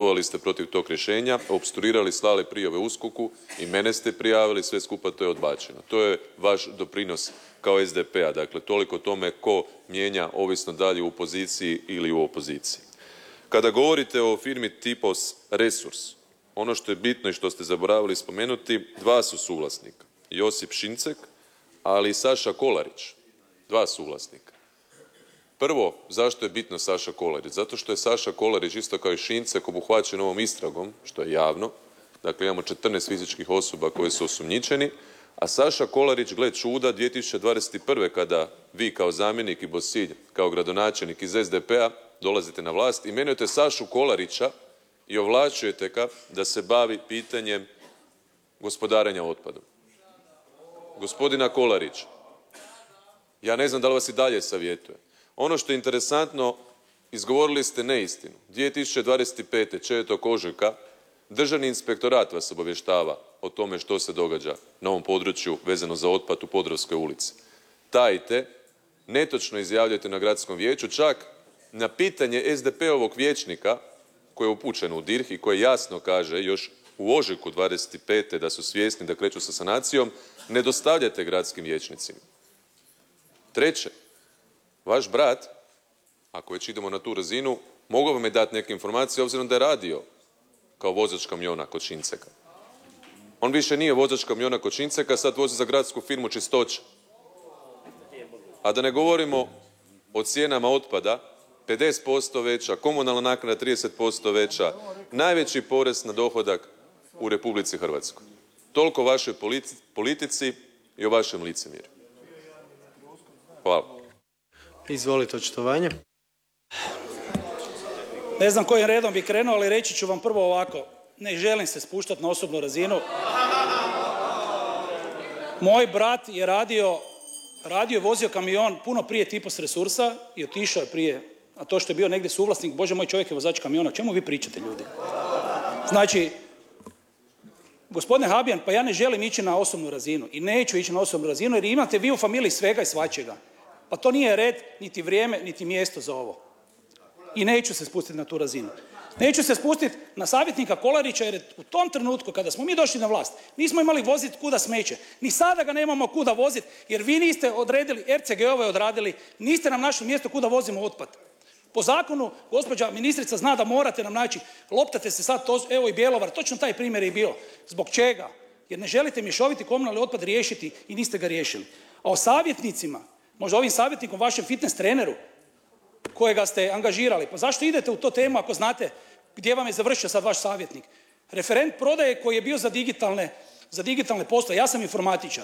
prosvjedovali ste protiv tog rješenja, opstruirali, slali prijave USKOK-u i mene ste prijavili, sve skupa to je odbačeno. To je vaš doprinos kao SDP-a, dakle toliko o tome ko mijenja ovisno dalje u poziciji ili u opoziciji. Kada govorite o firmi Tipos Resurs, ono što je bitno i što ste zaboravili spomenuti, dva su suvlasnika, Josip Šincek, ali i Saša Kolarić, dva suvlasnika. Prvo, zašto je bitno Saša Kolarić? Zato što je Saša Kolarić isto kao i Šincek obuhvaćen ovom istragom, što je javno. Dakle, imamo 14 fizičkih osoba koji su osumnjičeni, a Saša Kolarić, gle čuda, 2021. kada vi kao zamjenik i Bosilj, kao gradonačelnik iz SDP-a dolazite na vlast, imenujete Sašu Kolarića i ovlašćujete ga da se bavi pitanjem gospodarenja otpadom. Gospodina Kolarića. Ja ne znam da li vas i dalje savjetuje. Ono što je interesantno, izgovorili ste neistinu. 2025. 4. ožujka Državni inspektorat vas obavještava o tome što se događa na ovom području vezano za otpad u Podravskoj ulici. Tajite, netočno izjavljujete na gradskom vijeću, čak na pitanje SDP-ovog vijećnika koji je upućen u DIRH i koji jasno kaže još u ožujku 25. da su svjesni da kreću sa sanacijom, ne dostavljate gradskim vijećnicima. Treće, vaš brat, ako već idemo na tu razinu, mogao vam je dati neke informacije obzirom da je radio kao vozač kamiona kod Šinceka. On više nije vozač kamiona kod Šinceka, sad vozi za gradsku firmu Čistoća. A da ne govorimo o cijenama otpada, 50% veća, komunalna naknada 30% veća, najveći porez na dohodak u Republici Hrvatskoj. Toliko o vašoj politici i o vašem licemjerju. Hvala. Izvolite očitovanje. Ne znam kojim redom bi krenuo, ali reći ću vam prvo ovako. Ne želim se spuštati na osobnu razinu. Moj brat je radio i vozio kamion puno prije Tipos Resursa i otišao je prije. A to što je bio negdje suvlasnik, bože moj, čovjek je vozač kamiona. O čemu vi pričate, ljudi? Znači, gospodine Habijan, pa ja ne želim ići na osobnu razinu i neću ići na osobnu razinu jer imate vi u familiji svega i svačega. Pa to nije red, niti vrijeme, niti mjesto za ovo. I neću se spustiti na tu razinu. Neću se spustiti na savjetnika Kolarića jer u tom trenutku kada smo mi došli na vlast nismo imali voziti kuda smeće. Ni sada ga nemamo kuda voziti jer vi niste odredili, RCG-ove odradili, niste nam našli mjesto kuda vozimo otpad. Po zakonu, gospođa ministrica zna da morate nam naći, loptate se sad, evo i Bjelovar, točno taj primjer je bio. Zbog čega? Jer ne želite mješoviti komunalni otpad riješiti i niste ga riješili. A o savjetnicima, možda ovim savjetnikom, vašem fitness treneru, kojega ste angažirali, pa zašto idete u to temu ako znate gdje vam je završio sad vaš savjetnik? Referent prodaje koji je bio za digitalne poslove, ja sam informatičar.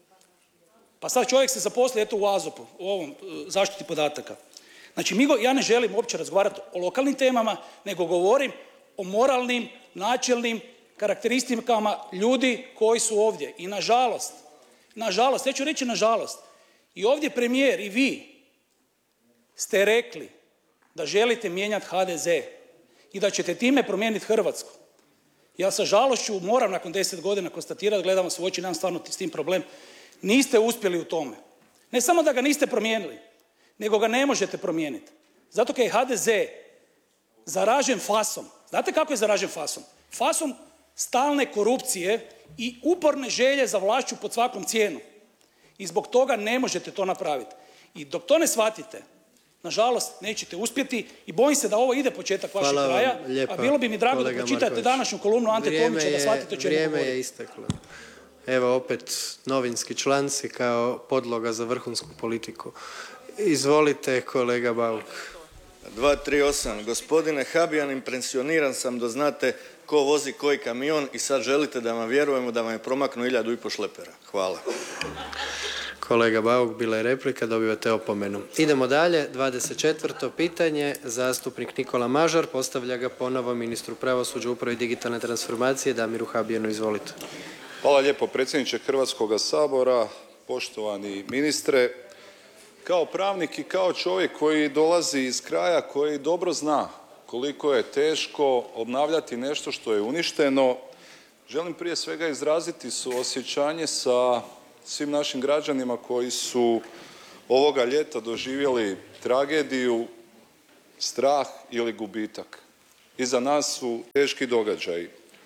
Pa sad čovjek se zaposli eto u AZOP-u, u ovom zaštiti podataka. Znači, ja ne želim uopće razgovarati o lokalnim temama, nego govorim o moralnim, načelnim karakteristikama ljudi koji su ovdje. I nažalost, ja ću reći nažalost, i ovdje premijer i vi ste rekli da želite mijenjati HDZ i da ćete time promijeniti Hrvatsku. Ja sa žalošću moram nakon 10 godina konstatirati, gledam vas u oči, nemam stvarno s tim problem, niste uspjeli u tome. Ne samo da ga niste promijenili, nego ga ne možete promijeniti. Zato kad je HDZ zaražen fasom, znate kako je zaražen fasom? Fasom stalne korupcije i uporne želje za vlašću pod svakom cijenu. I zbog toga ne možete to napraviti. I dok to ne shvatite, nažalost, nećete uspjeti i bojim se da ovo ide početak vašeg kraja, a bilo bi mi drago da pročitate današnju kolumnu Ante Tomića da shvatite o čemu govorim. Vrijeme je isteklo. Evo opet novinski članci kao podloga za vrhunsku politiku. Izvolite, kolega Bauk. 238. Gospodine Habijan, impresioniran sam da znate ko vozi koji kamion i sad želite da vam vjerujemo da vam je promaknuo 1500 šlepera. Hvala. Kolega Bauk, bila je replika, dobivate opomenu. Idemo dalje, 24. pitanje, zastupnik Nikola Mažar, postavlja ga ponovo ministru pravosuđa, uprave i digitalne transformacije, Damiru Habijanu, izvolite. Hvala lijepo predsjedniče Hrvatskoga sabora, poštovani ministre. Kao pravnik i kao čovjek koji dolazi iz kraja koji dobro zna koliko je teško obnavljati nešto što je uništeno, želim prije svega izraziti suosjećanje sa svim našim građanima koji su ovoga ljeta doživjeli tragediju, strah ili gubitak. iza nas su teški događaji.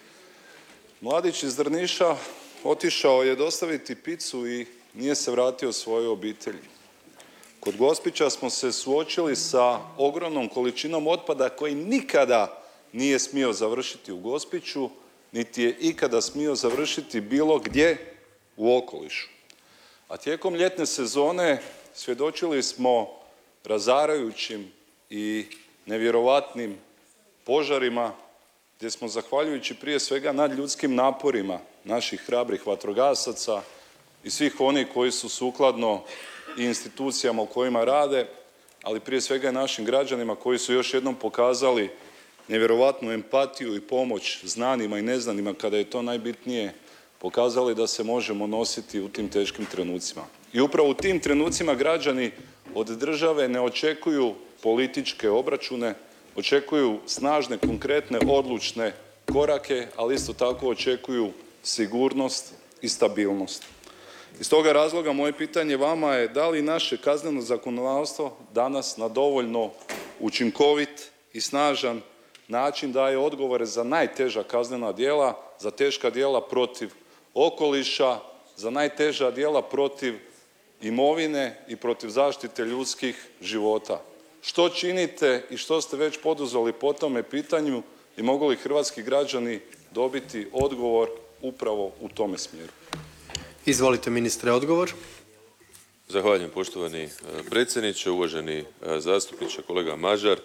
Mladić iz Drniša otišao je dostaviti picu i nije se vratio svojoj obitelji. Kod Gospića smo se suočili sa ogromnom količinom otpada koji nikada nije smio završiti u Gospiću, niti je ikada smio završiti bilo gdje u okolišu. A tijekom ljetne sezone svjedočili smo razarajućim i nevjerovatnim požarima gdje smo zahvaljujući prije svega nadljudskim naporima naših hrabrih vatrogasaca i svih onih koji su sukladno i institucijama u kojima rade, ali prije svega i našim građanima koji su još jednom pokazali nevjerovatnu empatiju i pomoć znanima i neznanima kada je to najbitnije, pokazali da se možemo nositi u tim teškim trenucima. I upravo u tim trenucima građani od države ne očekuju političke obračune, očekuju snažne, konkretne, odlučne korake, ali isto tako očekuju sigurnost i stabilnost. Iz toga razloga moje pitanje vama je da li naše kazneno zakonodavstvo danas na dovoljno učinkovit i snažan način daje odgovore za najteža kaznena djela, za teška djela protiv okoliša, za najteža djela protiv imovine i protiv zaštite ljudskih života. Što činite i što ste već poduzeli po tome pitanju i mogu li hrvatski građani dobiti odgovor upravo u tome smjeru? Izvolite ministre, odgovor. Zahvaljujem poštovani predsjedniče, uvaženi zastupniče, kolega Mažar.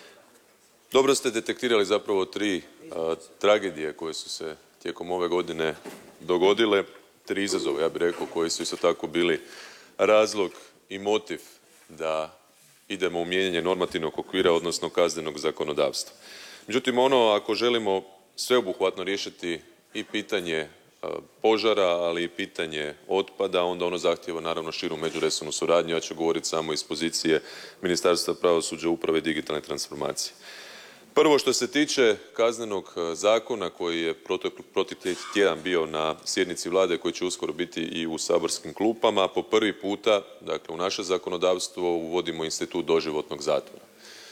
Dobro ste detektirali zapravo tri tragedije koje su se tijekom ove godine dogodile, tri izazove, ja bih rekao, koji su isto tako bili razlog i motiv da idemo u mijenjanje normativnog okvira, odnosno kaznenog zakonodavstva. Međutim, ako želimo sveobuhvatno riješiti i pitanje požara, ali i pitanje otpada, onda ono zahtijeva naravno širu međuresornu suradnju. Ja ću govoriti samo iz pozicije Ministarstva pravosuđa, uprave i digitalne transformacije. Prvo, što se tiče Kaznenog zakona koji je protekli tjedan bio na sjednici Vlade, koji će uskoro biti i u saborskim klupama, po prvi puta, dakle u naše zakonodavstvo uvodimo institut doživotnog zatvora.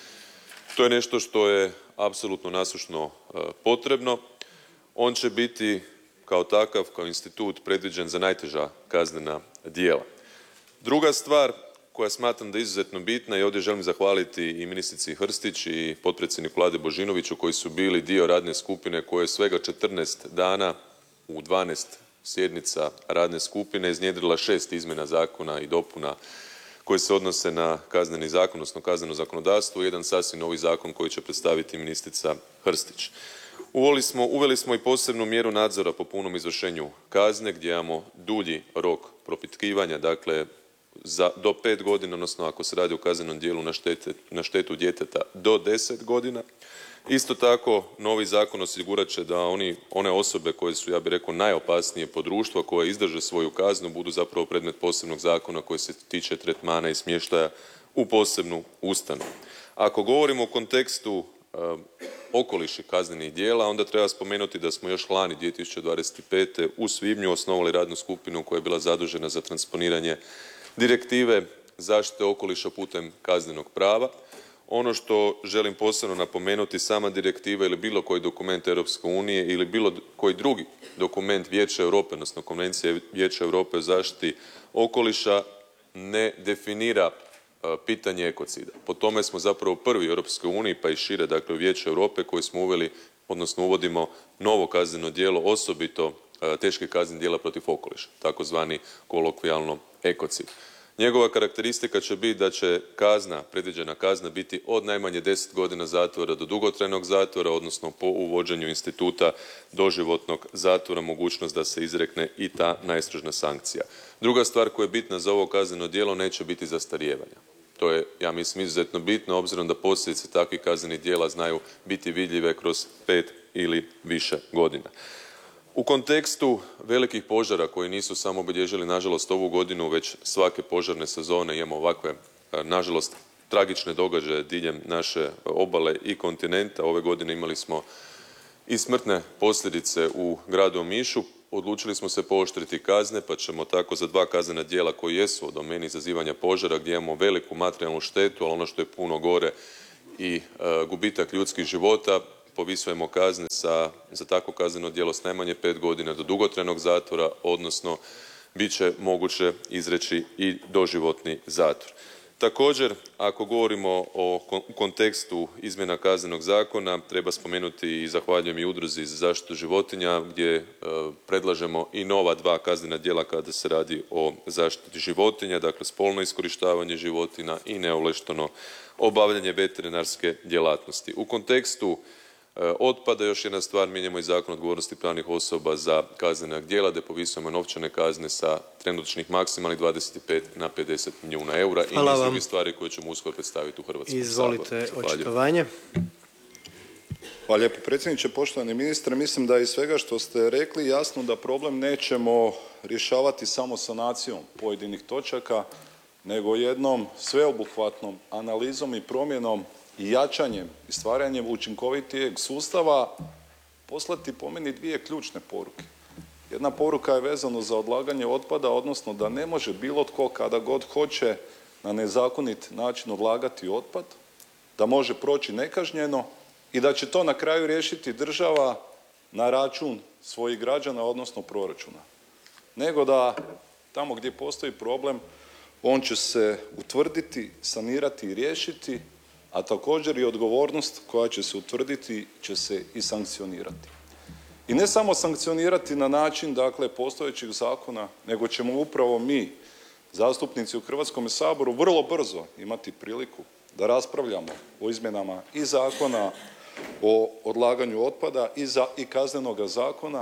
To je nešto što je apsolutno nasušno potrebno. On će biti kao takav, kao institut predviđen za najteža kaznena djela. Druga stvar koja smatram da je izuzetno bitna i ovdje želim zahvaliti i ministrici Hrstić i potpredsjedniku Vlade Božinoviću koji su bili dio radne skupine koja je svega 14 dana u 12 sjednica radne skupine iznjedrila 6 izmjena zakona i dopuna koji se odnose na Kazneni zakon, odnosno kazneno zakonodavstvo i jedan sasvim novi zakon koji će predstaviti ministrica Hrstić. Uveli smo i posebnu mjeru nadzora po punom izvršenju kazne gdje imamo dulji rok propitkivanja, dakle do 5 godina, odnosno ako se radi o kaznenom djelu na štetu djeteta do 10 godina. Isto tako, novi zakon osigurat će da one osobe koje su, ja bih rekao, najopasnije po društvu, koje izdrže svoju kaznu, budu zapravo predmet posebnog zakona koji se tiče tretmana i smještaja u posebnu ustanovu. Ako govorimo u kontekstu okoliša kaznenih djela, onda treba spomenuti da smo još lani 2025. u svibnju osnovali radnu skupinu koja je bila zadužena za transponiranje direktive zaštite okoliša putem kaznenog prava. Ono što želim posebno napomenuti, sama direktiva ili bilo koji dokument Europske unije ili bilo koji drugi dokument Vijeća Europe, odnosno Konvencije Vijeća Europe o zaštiti okoliša ne definira pitanje ekocida. Po tome smo zapravo prvi u Europskoj uniji pa i šire, dakle u Vijeću Europe koji smo uveli, odnosno uvodimo novo kazneno djelo, osobito teške kaznena djela protiv okoliša, takozvani kolokvijalno ekocid. Njegova karakteristika će biti da će predviđena kazna biti od najmanje 10 godina zatvora do dugotrajnog zatvora, odnosno po uvođenju instituta doživotnog zatvora mogućnost da se izrekne i ta najstroža sankcija. Druga stvar koja je bitna za ovo kazneno djelo, neće biti zastarijevanja. To je, ja mislim, izuzetno bitno obzirom da posljedice takvih kaznenih djela znaju biti vidljive kroz 5 ili više godina. U kontekstu velikih požara koji nisu samo obilježili nažalost ovu godinu, već svake požarne sezone imamo ovakve nažalost tragične događaje diljem naše obale i kontinenta. Ove godine imali smo i smrtne posljedice u gradu Omišu. Odlučili smo se pooštriti kazne pa ćemo tako za 2 kaznena djela koji jesu u domeni izazivanja požara gdje imamo veliku materijalnu štetu, ali ono što je puno gore i gubitak ljudskih života, povisujemo kazne za takvo kazneno djelo s najmanje 5 godina do dugotrajnog zatvora, odnosno bit će moguće izreći i doživotni zatvor. Također, ako govorimo o kontekstu izmjena Kaznenog zakona, treba spomenuti i zahvaljujem i Udruzi za zaštitu životinja gdje predlažemo i nova 2 kaznena djela kada se radi o zaštiti životinja, dakle spolno iskorištavanje životinja i neovlašteno obavljanje veterinarske djelatnosti. U kontekstu otpada još jedna stvar, mijenjamo i Zakon o odgovornosti pravnih osoba za kaznena djela, gdje povisujemo novčane kazne sa trenutačnih maksimalnih 25 na 50 milijuna eura i niz drugih stvari koje ćemo uskoro predstaviti u Hrvatskom saboru. Izvolite očitovanje. Hvala lijepo predsjedniče. Poštovani ministre, mislim da iz svega što ste rekli jasno da problem nećemo rješavati samo sanacijom pojedinih točaka, nego jednom sveobuhvatnom analizom i promjenom i jačanjem i stvaranjem učinkovitijeg sustava poslati po meni 2 ključne poruke. Jedna poruka je vezano za odlaganje otpada, odnosno da ne može bilo tko kada god hoće na nezakonit način odlagati otpad, da može proći nekažnjeno i da će to na kraju riješiti država na račun svojih građana, odnosno proračuna. Nego da tamo gdje postoji problem on će se utvrditi, sanirati i riješiti, a također i odgovornost koja će se utvrditi će se i sankcionirati. I ne samo sankcionirati na način dakle postojećih zakona, nego ćemo upravo mi, zastupnici u Hrvatskome saboru, vrlo brzo imati priliku da raspravljamo o izmjenama i Zakona o odlaganju otpada i Kaznenoga zakona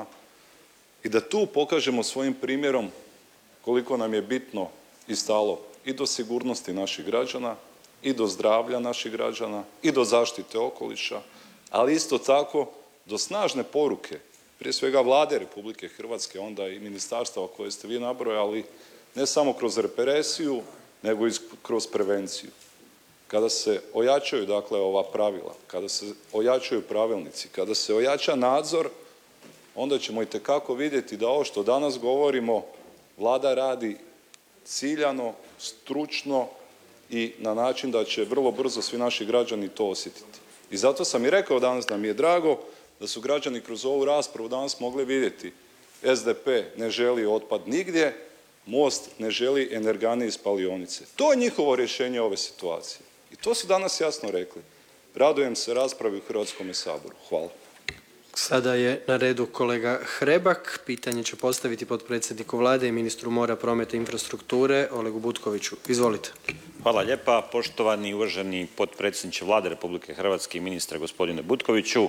i da tu pokažemo svojim primjerom koliko nam je bitno i stalo i do sigurnosti naših građana i do zdravlja naših građana i do zaštite okoliša, ali isto tako do snažne poruke, prije svega Vlade Republike Hrvatske, onda i ministarstava koje ste vi nabrojali, ne samo kroz represiju, nego i kroz prevenciju. Kada se ojačaju dakle ova pravila, kada se ojačaju pravilnici, kada se ojača nadzor, onda ćemo itekako vidjeti da ovo što danas govorimo Vlada radi ciljano, stručno i na način da će vrlo brzo svi naši građani to osjetiti. I zato sam i rekao danas da mi je drago da su građani kroz ovu raspravu danas mogli vidjeti SDP ne želi otpad nigdje, Most ne želi energane i spalionice. To je njihovo rješenje ove situacije. I to su danas jasno rekli. Radujem se raspravi u Hrvatskome saboru. Hvala. Sada je na redu kolega Hrebak. Pitanje će postaviti potpredsjedniku Vlade i ministru mora, prometa i infrastrukture Olegu Butkoviću. Izvolite. Hvala lijepa. Poštovani uvaženi potpredsjedniče Vlade Republike Hrvatske i ministre gospodine Butkoviću.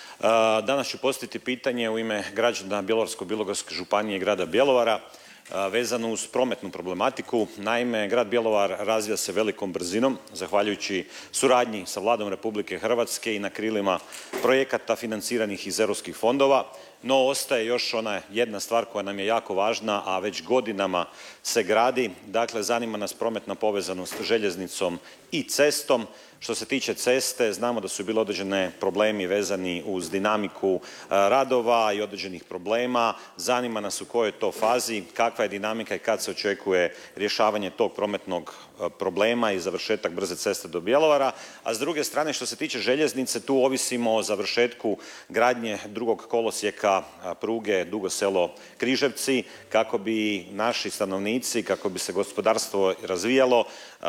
Danas ću postaviti pitanje u ime građana Bjelovarsko-bilogorske županije i grada Bjelovara vezano uz prometnu problematiku. Naime, grad Bjelovar razvija se velikom brzinom zahvaljujući suradnji sa Vladom Republike Hrvatske i na krilima projekata financiranih iz europskih fondova. No, ostaje još ona jedna stvar koja nam je jako važna, a već godinama se gradi. Dakle, zanima nas prometna povezanost željeznicom i cestom. Što se tiče ceste, znamo da su bili određeni problemi vezani uz dinamiku radova i određenih problema. Zanima nas u kojoj je to fazi, kakva je dinamika i kad se očekuje rješavanje tog prometnog problema i završetak brze ceste do Bjelovara. A s druge strane, što se tiče željeznice, tu ovisimo o završetku gradnje drugog kolosijeka pruge Dugo Selo-Križevci kako bi naši stanovnici, kako bi se gospodarstvo razvijalo.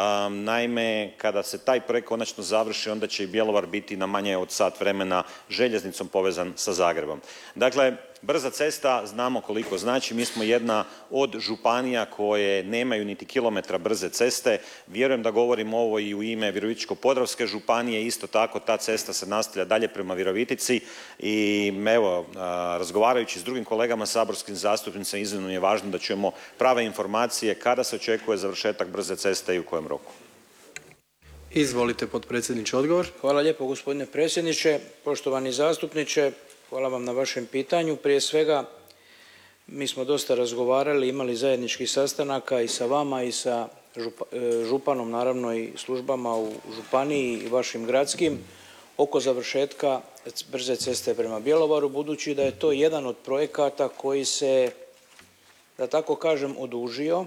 Naime, kada se taj projekt konačno završi, onda će i Bjelovar biti na manje od sat vremena željeznicom povezan sa Zagrebom. Dakle, brza cesta znamo koliko znači. Mi smo jedna od županija koje nemaju niti kilometra brze ceste. Vjerujem da govorim ovo i u ime Virovitičko-podravske županije. Isto tako ta cesta se nastavlja dalje prema Virovitici i evo, razgovarajući s drugim kolegama saborskim zastupnicima, iznimno je važno da čujemo prave informacije kada se očekuje završetak brze ceste i u kojem roku. Izvolite potpredsjedniče, odgovor. Hvala lijepo gospodine predsjedniče. Poštovani zastupniče, hvala vam na vašem pitanju. Prije svega, mi smo dosta razgovarali, imali zajedničkih sastanaka i sa vama i sa županom, naravno i službama u županiji i vašim gradskim oko završetka brze ceste prema Bjelovaru, budući da je to jedan od projekata koji se, da tako kažem, odužio.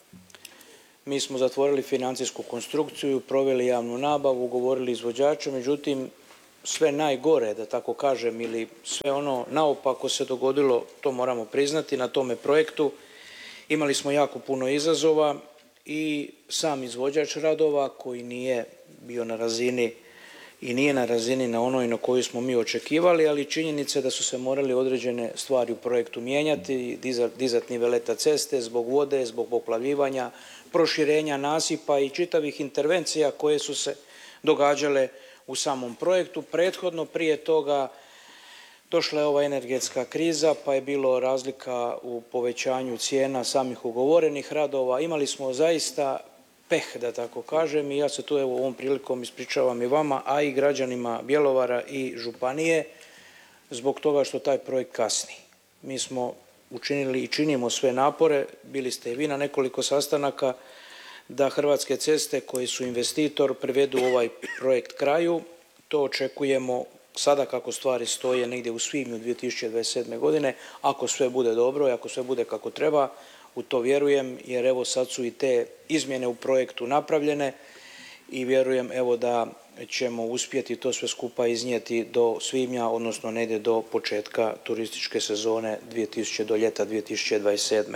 Mi smo zatvorili financijsku konstrukciju, proveli javnu nabavu, ugovorili izvođača, međutim sve najgore, da tako kažem, ili sve ono naopako se dogodilo, to moramo priznati, na tome projektu. Imali smo jako puno izazova i sam izvođač radova koji nije bio na razini i nije na razini na onoj na koju smo mi očekivali, ali činjenica je da su se morali određene stvari u projektu mijenjati, dizati niveleta ceste zbog vode, zbog poplavljivanja, proširenja nasipa i čitavih intervencija koje su se događale u samom projektu. Prethodno prije toga došla je ova energetska kriza, pa je bilo razlika u povećanju cijena samih ugovorenih radova. Imali smo zaista peh, da tako kažem, i ja se tu evo ovom prilikom ispričavam i vama, a i građanima Bjelovara i županije zbog toga što taj projekt kasni. Mi smo učinili i činimo sve napore, bili ste i vi na nekoliko sastanaka, da Hrvatske ceste koji su investitor privedu ovaj projekt kraju. To očekujemo sada kako stvari stoje negdje u svibnju 2027. godine, ako sve bude dobro i ako sve bude kako treba, u to vjerujem, jer evo sad su i te izmjene u projektu napravljene i vjerujem evo da ćemo uspjeti to sve skupa iznijeti do svibnja, odnosno negdje do početka turističke sezone do ljeta 2027.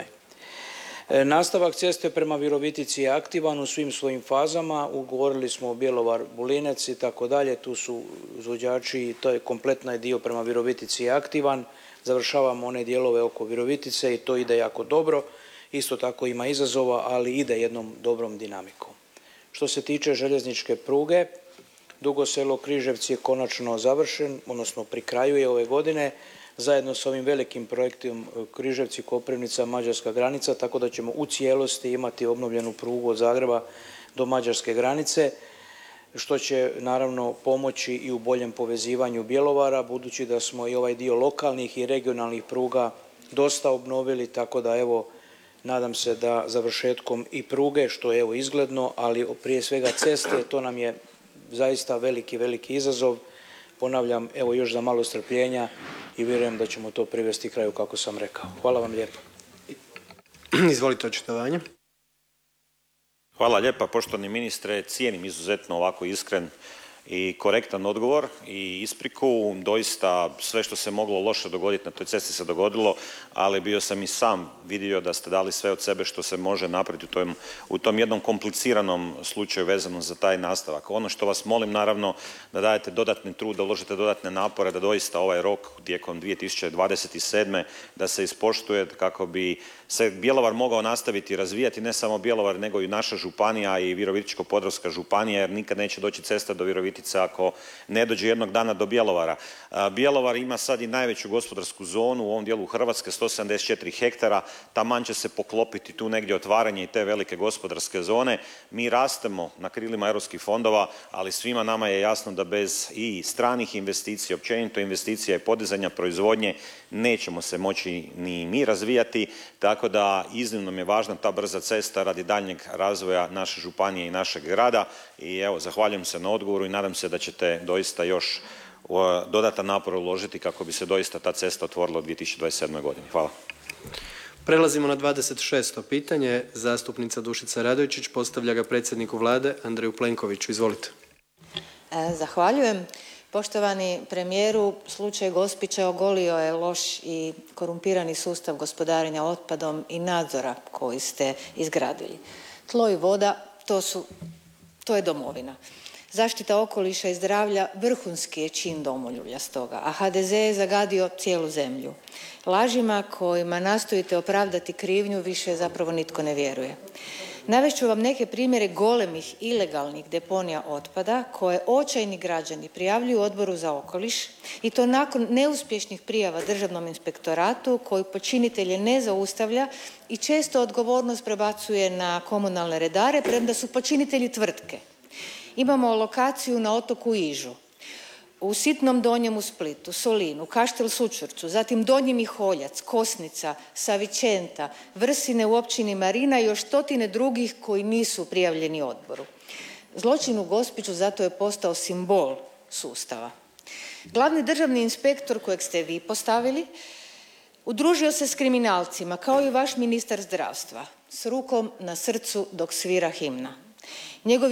Nastavak ceste prema Virovitici je aktivan u svim svojim fazama, ugovorili smo Bjelovar-Bulinec i tako dalje, tu su izvođači i to je kompletno dio prema Virovitici je aktivan, završavamo one dijelove oko Virovitice i to ide jako dobro, isto tako ima izazova, ali ide jednom dobrom dinamikom. Što se tiče željezničke pruge, Dugo Selo-Križevci je konačno završen, odnosno pri kraju je ove godine, zajedno s ovim velikim projektom Križevci-Koprivnica-Mađarska granica, tako da ćemo u cijelosti imati obnovljenu prugu od Zagreba do mađarske granice, što će naravno pomoći i u boljem povezivanju Bjelovara, budući da smo i ovaj dio lokalnih i regionalnih pruga dosta obnovili, tako da evo nadam se da završetkom i pruge, što je evo izgledno, ali prije svega ceste, to nam je zaista veliki izazov. Ponavljam, evo još za malo strpljenja i vjerujem da ćemo to privesti kraju kako sam rekao. Hvala vam lijepo. Izvolite očitovanje. Hvala lijepa, poštovani ministre. Cijenim izuzetno ovako iskren i korektan odgovor i ispriku. Doista sve što se moglo loše dogoditi na toj cesti se dogodilo, ali bio sam i sam vidio da ste dali sve od sebe što se može napraviti u tom jednom kompliciranom slučaju vezano za taj nastavak. Ono što vas molim naravno da dajete dodatni trud, da uložite dodatne napore, da doista ovaj rok tijekom 2027. da se ispoštuje kako bi se Bjelovar mogao nastaviti razvijati, ne samo Bjelovar nego i naša županija i Virovitičko-podravska županija, jer nikad neće doći cesta do Virovitice ako ne dođe jednog dana do Bjelovara. Bjelovar ima sad i najveću gospodarsku zonu u ovom dijelu Hrvatske, 174 hektara, taman će se poklopiti tu negdje otvaranje i te velike gospodarske zone. Mi rastemo na krilima europskih fondova, ali svima nama je jasno da bez i stranih investicija, općenito investicija i podizanja proizvodnje nećemo se moći ni mi razvijati, tako da iznimno mi je važna ta brza cesta radi daljnjeg razvoja naše županije i našeg grada i evo zahvaljujem se na odgovoru i nadam se da ćete doista još dodatan napor uložiti kako bi se doista ta cesta otvorila u 2027. godini. Hvala. Prelazimo na 26. pitanje. Zastupnica Dušica Radojčić postavlja ga predsjedniku Vlade Andreju Plenkoviću. Izvolite. Zahvaljujem. Poštovani premijeru, slučaj Gospića ogolio je loš i korumpirani sustav gospodarenja otpadom i nadzora koji ste izgradili. Tlo i voda, to je domovina. Zaštita okoliša i zdravlja vrhunski je čin domoljublja stoga, a HDZ je zagadio cijelu zemlju. Lažima kojima nastojite opravdati krivnju više zapravo nitko ne vjeruje. Navest ću vam neke primjere golemih ilegalnih deponija otpada koje očajni građani prijavljuju Odboru za okoliš i to nakon neuspješnih prijava Državnom inspektoratu koji počinitelje ne zaustavlja i često odgovornost prebacuje na komunalne redare, premda su počinitelji tvrtke. Imamo lokaciju na otoku Ižu, u Sitnom Donjem u Splitu, Solinu, Kaštel Sučurcu, zatim Donji Miholjac, Kosnica, Savičenta, Vrsine u općini Marina i još stotine drugih koji nisu prijavljeni odboru. Zločin u Gospiću zato je postao simbol sustava. Glavni državni inspektor kojeg ste vi postavili udružio se s kriminalcima kao i vaš ministar zdravstva s rukom na srcu dok svira himna. Njegovim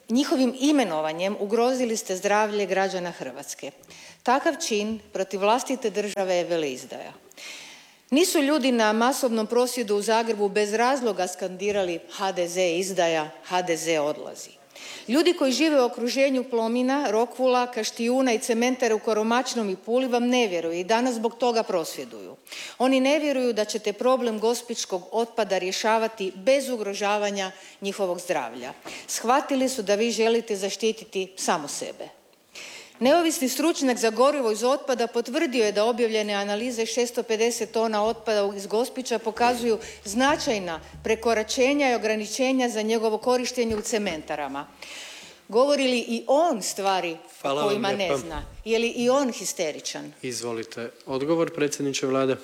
njihovim imenovanjem ugrozili ste zdravlje građana Hrvatske. Takav čin protiv vlastite države je veleizdaja. Nisu ljudi na masovnom prosvjedu u Zagrebu bez razloga skandirali HDZ izdaja, HDZ odlazi. Ljudi koji žive u okruženju Plomina, Rokvula, Kaštijuna i cementara u Koromačnom i Puli vam ne vjeruju i danas zbog toga prosvjeduju. Oni ne vjeruju da ćete problem gospićkog otpada rješavati bez ugrožavanja njihovog zdravlja. Shvatili su da vi želite zaštititi samo sebe. Neovisni stručnjak za gorivo iz otpada potvrdio je da objavljene analize 650 tona otpada iz Gospića pokazuju značajna prekoračenja i ograničenja za njegovo korištenje u cementarama. Govori li i on stvari o kojima ne zna? Je li i on histeričan? Izvolite odgovor, predsjedniče Vlade.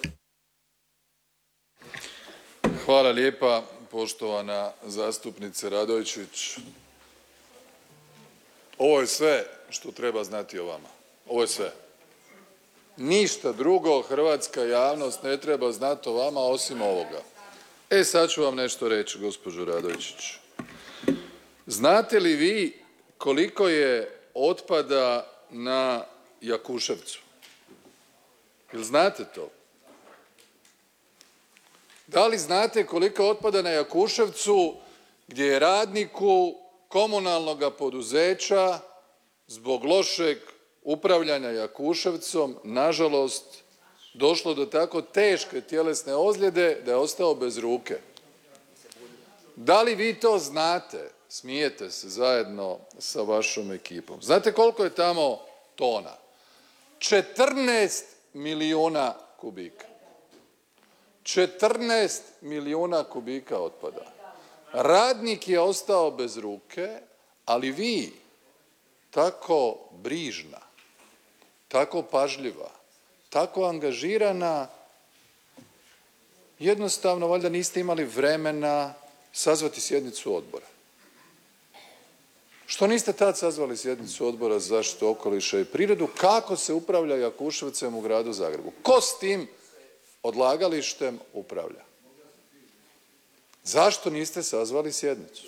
Hvala lijepa, poštovana zastupnice Radojčić. Ovo je sve što treba znati o vama. Ovo je sve. Ništa drugo hrvatska javnost ne treba znati o vama osim ovoga. Sad ću vam nešto reći, gospođo Radojčić. Znate li vi koliko je otpada na Jakuševcu? Jel znate to? Da li znate koliko otpada na Jakuševcu gdje je radniku komunalnog poduzeća zbog lošeg upravljanja Jakuševcom nažalost došlo do tako teške tjelesne ozljede da je ostao bez ruke? Da li vi to znate? Smijete se zajedno sa vašom ekipom. Znate koliko je tamo tona? 14 milijuna kubika. 14 milijuna kubika otpada. Radnik je ostao bez ruke, ali vi tako brižna, tako pažljiva, tako angažirana, jednostavno valjda niste imali vremena sazvati sjednicu odbora. Što niste tad sazvali sjednicu Odbora za zaštitu okoliša i prirodu? Kako se upravlja Jakuševcem u gradu Zagrebu? Ko s tim odlagalištem upravlja? Zašto niste sazvali sjednicu?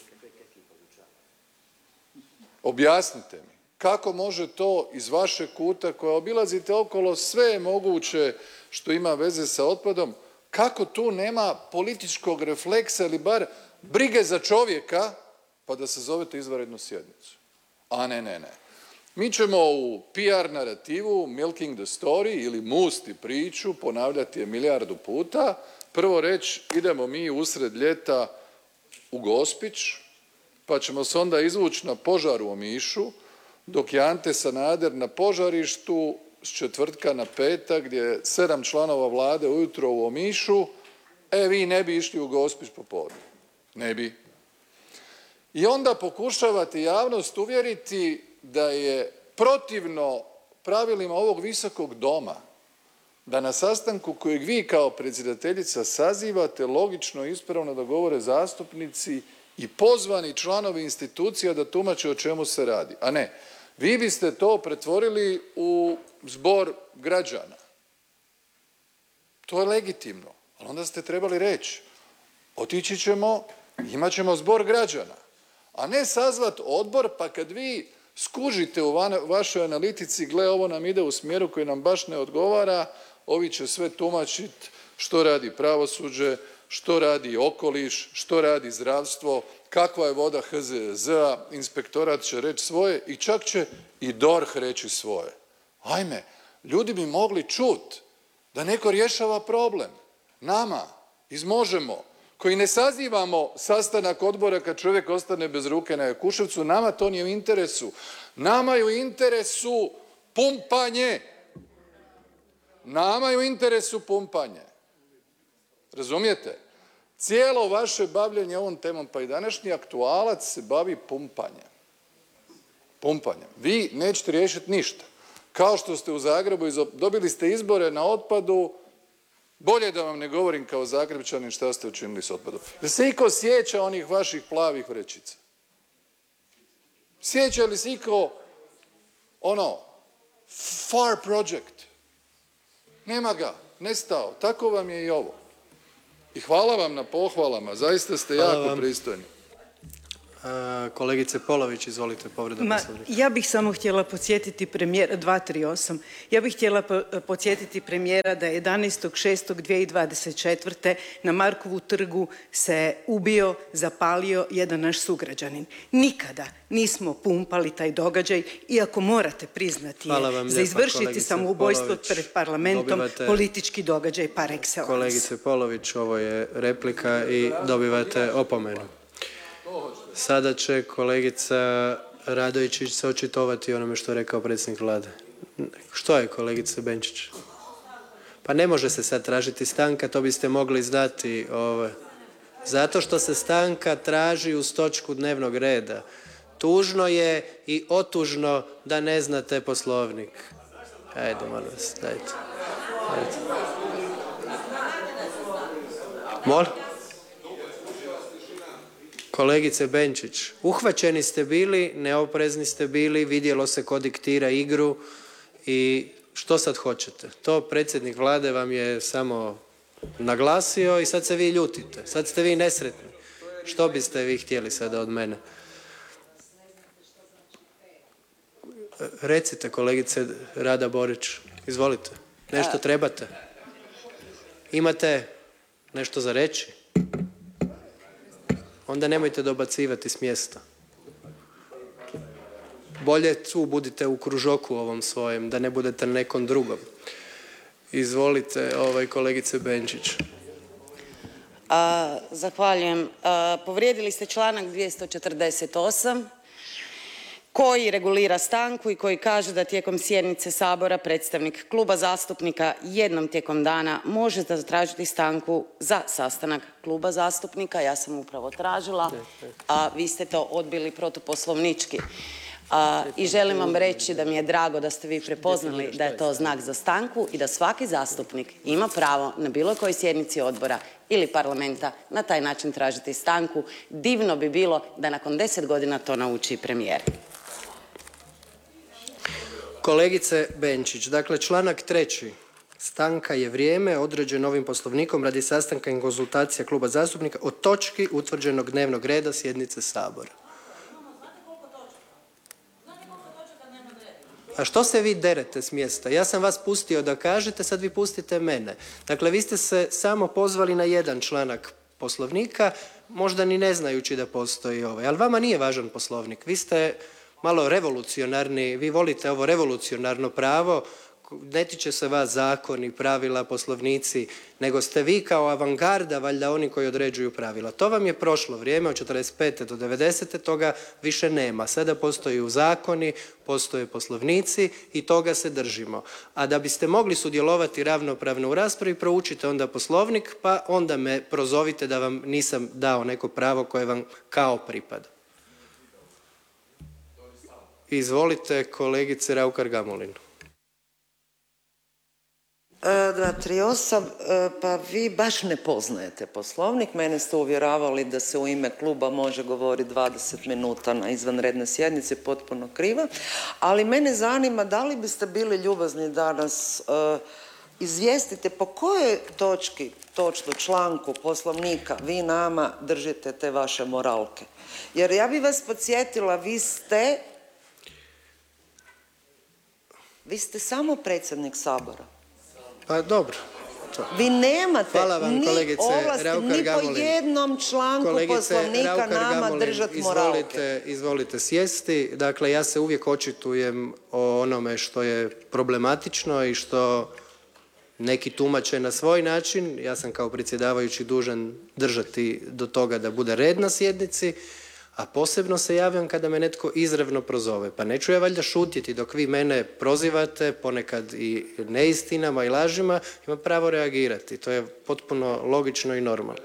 Objasnite mi. Kako može to iz vašeg kuta koja obilazite okolo sve moguće što ima veze sa otpadom, kako tu nema političkog refleksa ili bar brige za čovjeka pa da sazovete izvanrednu sjednicu? A ne. Mi ćemo u PR narativu milking the story ili musti priču, ponavljati je milijardu puta, prvo reći idemo mi usred ljeta u Gospić, pa ćemo se onda izvući na požar u Omišu, dok je Ante Sanader na požarištu s četvrtka na petak gdje je 7 članova vlade ujutro u Omišu, vi ne bi išli u Gospić popodne. Ne bi. I onda pokušavate javnost uvjeriti da je protivno pravilima ovog visokog doma da na sastanku kojeg vi kao predsjedateljica sazivate logično i ispravno da govore zastupnici i pozvani članovi institucija da tumače o čemu se radi. A ne, vi biste to pretvorili u zbor građana. To je legitimno, ali onda ste trebali reći otići ćemo, imat ćemo zbor građana, a ne sazvat odbor pa kad vi skužite u vašoj analitici gle ovo nam ide u smjeru koji nam baš ne odgovara, ovi će sve tumačiti što radi pravosuđe, što radi okoliš, što radi zdravstvo, kakva je voda HZZ-a, inspektorat će reći svoje i čak će i DORH reći svoje. Ajme, ljudi bi mogli čuti da neko rješava problem. Nama iz Možemo, koji ne sazivamo sastanak odbora kad čovjek ostane bez ruke na Jakuševcu, nama to nije u interesu. Nama je u interesu pumpanje. Nama je u interesu pumpanje. Razumijete? Cijelo vaše bavljenje ovom temom, pa i današnji aktualac se bavi pumpanjem. Pumpanjem. Vi nećete riješiti ništa. Kao što ste u Zagrebu, dobili ste izbore na otpadu, bolje da vam ne govorim kao Zagrepčanin šta ste učinili s otpadom. Da se iko sjeća onih vaših plavih vrećica? Sjeća li se iko far project? Nema ga, nestao. Tako vam je i ovo. I hvala vam na pohvalama, zaista ste jako pristojni. Kolegice Polović, izvolite, povreda Poslovnika. Ja bih samo htjela podsjetiti premijera, 238. Ja bih htjela podsjetiti premijera da je 11.6.2024. na Markovu trgu se ubio, zapalio jedan naš sugrađanin. Nikada nismo pumpali taj događaj, iako morate priznati za izvršiti samoubojstvo pred parlamentom politički događaj par excellence. Kolegice Polović, ovo je replika i dobivate opomenu. Sada će kolegica Radojčić se očitovati onome što je rekao predsjednik Vlade. Što je, kolegice Benčić? Pa ne može se sad tražiti stanka, to biste mogli znati. Zato što se stanka traži uz točku dnevnog reda. Tužno je i otužno da ne znate Poslovnik. Ajde, molim vas, dajte. Molim? Kolegice Benčić, uhvaćeni ste bili, neoprezni ste bili, vidjelo se ko diktira igru i što sad hoćete? To predsjednik Vlade vam je samo naglasio i sad se vi ljutite, sad ste vi nesretni. Što biste vi htjeli sada od mene? Recite, kolegice Rada Borić, izvolite, nešto trebate? Imate nešto za reći? Onda nemojte dobacivati s mjesta. Bolje tu budite u kružoku ovom svojem, da ne budete nekom drugom. Izvolite, kolegice Benčić. Zahvaljujem. Povrijedili ste članak 248. koji regulira stanku i koji kaže da tijekom sjednice Sabora predstavnik kluba zastupnika jednom tijekom dana može zatražiti stanku za sastanak kluba zastupnika. Ja sam upravo tražila, a vi ste to odbili protuposlovnički. I želim vam reći da mi je drago da ste vi prepoznali da je to znak za stanku i da svaki zastupnik ima pravo na bilo kojoj sjednici odbora ili parlamenta na taj način tražiti stanku. Divno bi bilo da nakon 10 godina to nauči premijer. Kolegice Benčić, dakle članak 3. Stanka je vrijeme određeno ovim Poslovnikom radi sastanka i konzultacija kluba zastupnika o točki utvrđenog dnevnog reda sjednice Sabora. A što se vi derete s mjesta? Ja sam vas pustio da kažete, sad vi pustite mene. Dakle, vi ste se samo pozvali na jedan članak Poslovnika, možda ni ne znajući da postoji ovaj. Ali vama nije važan Poslovnik. Vi ste malo revolucionarni, vi volite ovo revolucionarno pravo, ne tiče se vas zakoni, pravila, poslovnici, nego ste vi kao avangarda valjda oni koji određuju pravila. To vam je prošlo vrijeme, od 45. do 90. toga više nema. Sada postoji zakoni, postoje poslovnici i toga se držimo. A da biste mogli sudjelovati ravnopravno u raspravi, proučite onda Poslovnik, pa onda me prozovite da vam nisam dao neko pravo koje vam kao pripada. Izvolite, kolegice Raukar-Gamulin. 238. Pa vi baš ne poznajete Poslovnik. Mene ste uvjeravali da se u ime kluba može govoriti 20 minuta na izvanrednoj sjednici, potpuno krivo. Ali mene zanima da li biste bili ljubazni da nas izvijestite po kojoj točki, točno članku Poslovnika vi nama držite te vaše moralke. Jer ja bi vas podsjetila, vi ste samo predsjednik Sabora. Pa dobro. Vi nemate ni ovlasti ni po jednom članku Poslovnika nama držati moralke. Izvolite sjesti. Dakle, ja se uvijek očitujem o onome što je problematično i što neki tumače na svoj način. Ja sam kao predsjedavajući dužan držati do toga da bude red na sjednici, a posebno se javljam kada me netko izravno prozove. Pa neću ja valjda šutjeti dok vi mene prozivate, ponekad i neistinama i lažima, imam pravo reagirati. To je potpuno logično i normalno.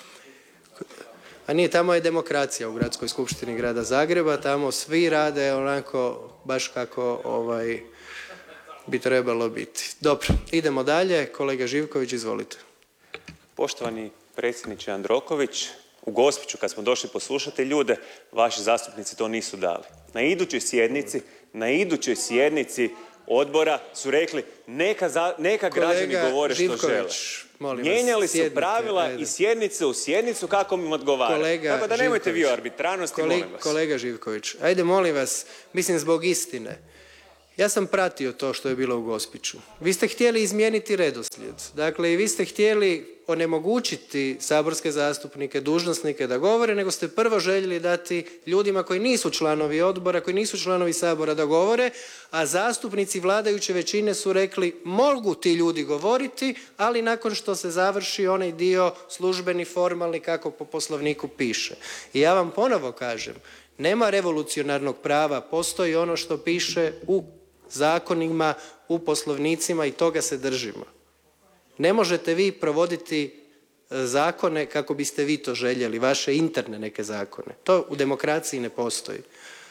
A nije, tamo je demokracija u Gradskoj skupštini grada Zagreba, tamo svi rade onako baš kako bi trebalo biti. Dobro, idemo dalje. Kolega Živković, izvolite. Poštovani predsjedniče Jandroković, u Gospiću kad smo došli poslušati ljude, vaši zastupnici to nisu dali. Na idućoj sjednici odbora su rekli neka građani govore što žele. Mijenjali su pravila i sjednice u sjednicu kako im odgovara. Tako da nemojte vi o arbitrarnosti, molim vas. Kolega Živković, ajde molim vas, mislim zbog istine. Ja sam pratio to što je bilo u Gospiću. Vi ste htjeli izmijeniti redoslijed. Dakle, i vi ste htjeli onemogućiti saborske zastupnike, dužnosnike da govore, nego ste prvo željeli dati ljudima koji nisu članovi odbora, koji nisu članovi Sabora da govore, a zastupnici vladajuće većine su rekli mogu ti ljudi govoriti, ali nakon što se završi onaj dio službeni, formalni, kako po Poslovniku piše. I ja vam ponovo kažem, nema revolucionarnog prava, postoji ono što piše u zakonima, u poslovnicima i toga se držimo. Ne možete vi provoditi zakone kako biste vi to željeli, vaše interne neke zakone. To u demokraciji ne postoji.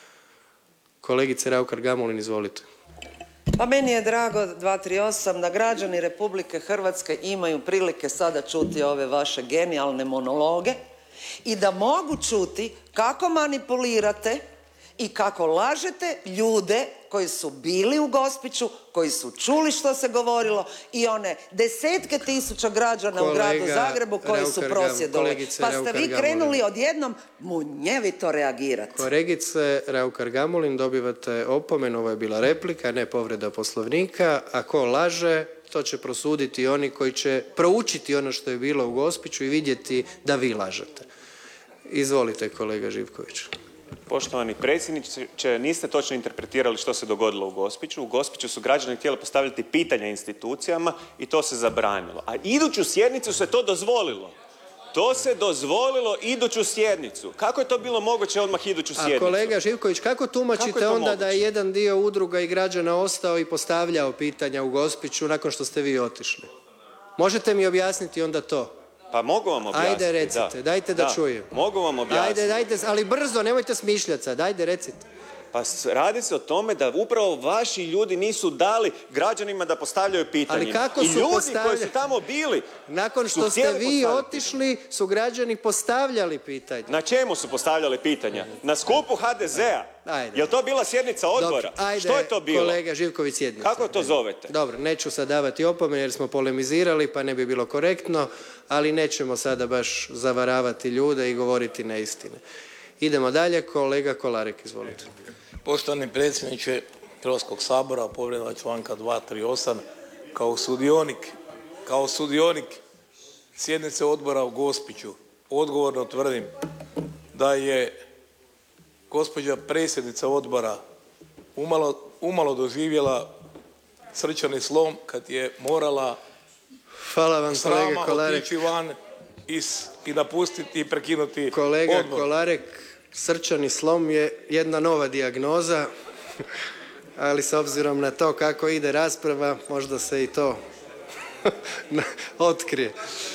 Kolegice Raukar-Gamulin, izvolite. Pa meni je drago 238 da građani Republike Hrvatske imaju prilike sada čuti ove vaše genijalne monologe i da mogu čuti kako manipulirate i kako lažete ljude koji su bili u Gospiću, koji su čuli što se govorilo i one desetke tisuća građana u gradu Zagrebu koji su prosvjedovali. Pa ste vi krenuli odjednom munjevito reagirati. Kolegice Raukar-Gamulin, dobivate opomenu, ovo je bila replika, ne povreda Poslovnika. A ko laže, to će prosuditi oni koji će proučiti ono što je bilo u Gospiću i vidjeti da vi lažete. Izvolite, kolega Živković. Poštovani predsjedniče, niste točno interpretirali što se dogodilo u Gospiću. U Gospiću su građani htjeli postavljati pitanja institucijama i to se zabranilo. A iduću sjednicu se to dozvolilo. To se dozvolilo iduću sjednicu. Kako je to bilo moguće odmah iduću sjednicu? A kolega Živković, kako tumačite onda da je jedan dio udruga i građana ostao i postavljao pitanja u Gospiću nakon što ste vi otišli? Možete mi objasniti onda to? Pa mogu vam objasniti. Ajde recite, dajte da čujem. Mogu vam objasniti. Ajde, ali brzo, nemojte smišljati sad, ajde recite. Pa radi se o tome da upravo vaši ljudi nisu dali građanima da postavljaju pitanje. Ali kako su ljudi koji su tamo bili nakon što ste vi otišli su građani postavljali pitanje. Na čemu su postavljali pitanja? Na skupu HDZ-a? Je li to bila sjednica odbora? Ajde, što je to bilo? Kolega Živković, sjednica. Kako to zovete? Dobro, neću sad davati opomene jer smo polemizirali pa ne bi bilo korektno, ali nećemo sada baš zavaravati ljude i govoriti neistine. Idemo dalje, kolega Kolarek, izvolite. Poštovani predsjedniče Hrvatskog sabora, povreda članka 238. Kao sudionik sjednice odbora u Gospiću odgovorno tvrdim da je gospođa predsjednica odbora umalo doživjela srčani slom kad je morala srama otići van i napustiti i prekinuti odbor. Kolega Kolarek, srčani slom je jedna nova dijagnoza, ali s obzirom na to kako ide rasprava, možda se i to otkrije.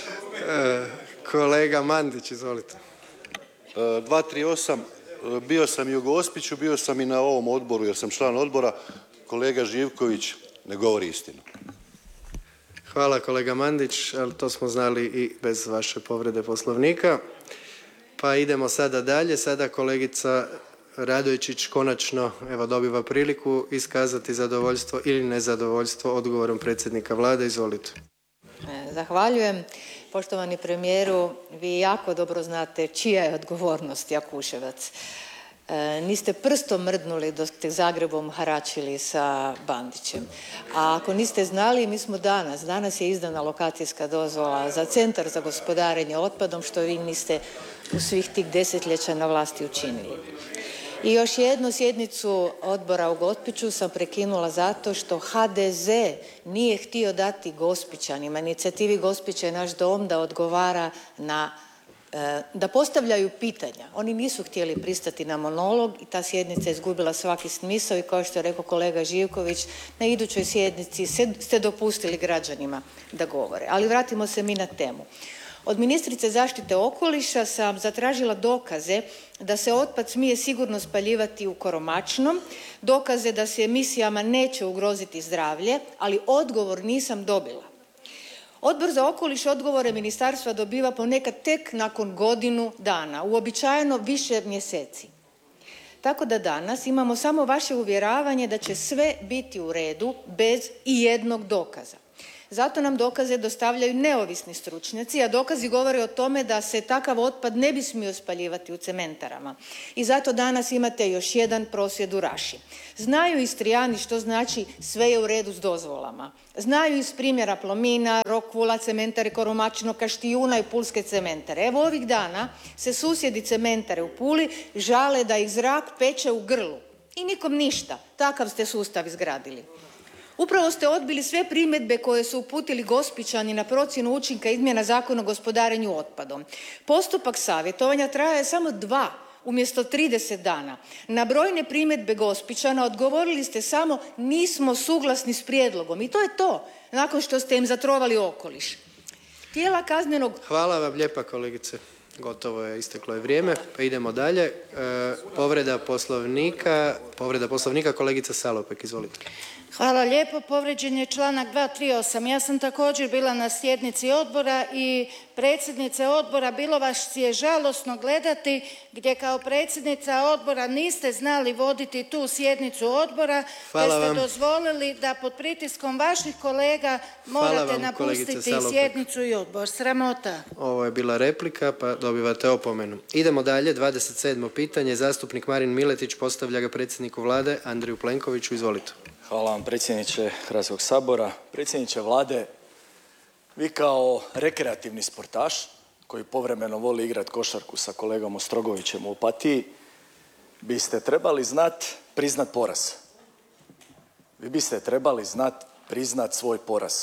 Kolega Mandić, izvolite. 238. Bio sam i u Gospiću, bio sam i na ovom odboru jer sam član odbora. Kolega Živković ne govori istinu. Hvala kolega Mandić, ali to smo znali i bez vaše povrede Poslovnika. Pa idemo sada dalje. Sada kolegica Radojčić konačno dobiva priliku iskazati zadovoljstvo ili nezadovoljstvo odgovorom predsjednika Vlade. Izvolite. Zahvaljujem. Poštovani premijeru, vi jako dobro znate čija je odgovornost Jakuševac. Niste prstom mrdnuli dok ste Zagrebom haračili sa Bandićem. A ako niste znali, mi smo danas je izdana lokacijska dozvola za Centar za gospodarenje otpadom, što vi niste u svih tih desetljeća na vlasti učinili. I još jednu sjednicu odbora u Gospiću sam prekinula zato što HDZ nije htio dati Gospićanima, inicijativi Gospić je naš dom, da odgovara da postavljaju pitanja. Oni nisu htjeli pristati na monolog i ta sjednica je izgubila svaki smisao i kao što je rekao kolega Živković, na idućoj sjednici ste dopustili građanima da govore. Ali vratimo se mi na temu. Od ministrice zaštite okoliša sam zatražila dokaze da se otpad smije sigurno spaljivati u Koromačnom, dokaze da se emisijama neće ugroziti zdravlje, ali odgovor nisam dobila. Odbor za okoliš odgovore ministarstva dobiva ponekad tek nakon godinu dana, uobičajeno više mjeseci. Tako da danas imamo samo vaše uvjeravanje da će sve biti u redu bez ijednog dokaza. Zato nam dokaze dostavljaju neovisni stručnjaci, a dokazi govore o tome da se takav otpad ne bi smio spaljivati u cementarama. I zato danas imate još jedan prosvjed u Raši. Znaju Istrijani što znači sve je u redu s dozvolama. Znaju iz primjera Plomina, Rokvula, cementare Koromačino, Kaštijuna i Pulske cementare. Evo ovih dana se susjedi cementare u Puli žale da ih zrak peče u grlu. I nikom ništa. Takav ste sustav izgradili. Upravo ste odbili sve primjedbe koje su uputili Gospićani na procjenu učinka izmjena Zakona o gospodarenju otpadom. Postupak savjetovanja traje samo 2 umjesto 30 dana. Na brojne primjedbe Gospićana odgovorili ste samo nismo suglasni s prijedlogom. I to je to, nakon što ste im zatrovali okoliš. Tijela kaznenog... Hvala vam lijepa kolegice. Gotovo je, isteklo je vrijeme, pa idemo dalje. Povreda poslovnika kolegica Salopek, izvolite. Hvala lijepo. Povrijeđen je članak 238. Ja sam također bila na sjednici odbora i predsjednice odbora, bilo vas je žalosno gledati gdje kao predsjednica odbora niste znali voditi tu sjednicu odbora, te ste dozvolili da pod pritiskom vaših kolega morate napustiti sjednicu i odbor. Sramota. Ovo je bila replika, pa dobivate opomenu. Idemo dalje, 27. pitanje. Zastupnik Marin Miletić postavlja ga predsjedniku Vlade Andreju Plenkoviću. Izvolite. Hvala vam predsjedniče Hrvatskog sabora. Predsjedniče Vlade, vi kao rekreativni sportaš koji povremeno voli igrati košarku sa kolegom Ostrogovićem u Opatiji biste trebali priznat poraz. Vi biste trebali priznat svoj poraz.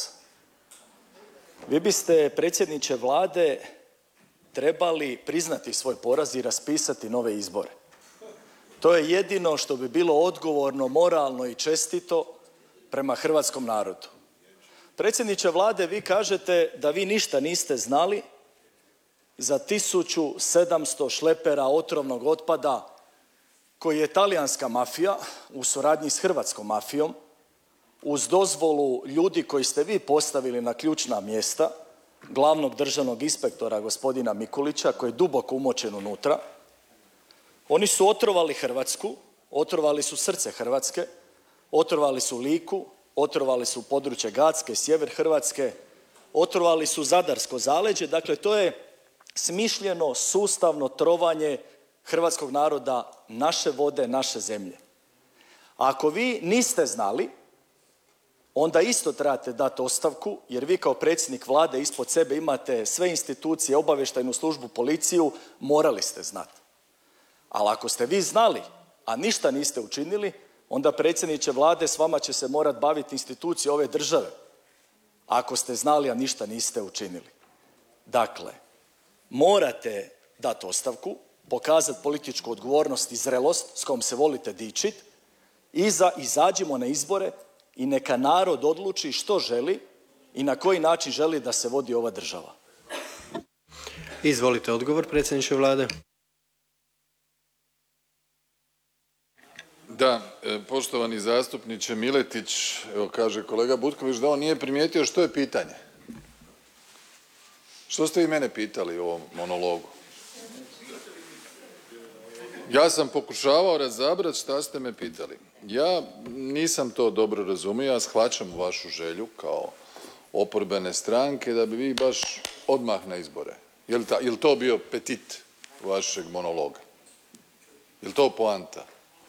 Vi biste, predsjedniče Vlade, trebali priznati svoj poraz i raspisati nove izbore. To je jedino što bi bilo odgovorno, moralno i čestito prema hrvatskom narodu. Predsjedniče Vlade, vi kažete da vi ništa niste znali za 1700 šlepera otrovnog otpada koji je talijanska mafija u suradnji s hrvatskom mafijom uz dozvolu ljudi koji ste vi postavili na ključna mjesta, glavnog državnog inspektora gospodina Mikulića koji je duboko umočen unutra. Oni su otrovali Hrvatsku, otrovali su srce Hrvatske, otrovali su Liku, otrovali su područje Gacke, sjever Hrvatske, otrovali su Zadarsko zaleđe. Dakle, to je smišljeno, sustavno trovanje hrvatskog naroda, naše vode, naše zemlje. A ako vi niste znali, onda isto trebate dati ostavku, jer vi kao predsjednik Vlade ispod sebe imate sve institucije, obavještajnu službu, policiju, morali ste znati. Ali ako ste vi znali, a ništa niste učinili, onda predsjedniče Vlade s vama će se morati baviti institucije ove države. Ako ste znali, a ništa niste učinili. Dakle, morate dati ostavku, pokazati političku odgovornost i zrelost s kojom se volite dičit i izađimo na izbore i neka narod odluči što želi i na koji način želi da se vodi ova država. Izvolite odgovor, predsjedniče Vlade. Da, poštovani zastupniče Miletić, evo kaže kolega Butković da on nije primijetio što je pitanje. Što ste i mene pitali u ovom monologu? Ja sam pokušavao razabrati šta ste me pitali. Ja nisam to dobro razumio, ja shvaćam vašu želju kao oporbene stranke da bi vi baš odmah na izbore. Je li to bio petit vašeg monologa? Je li to poanta?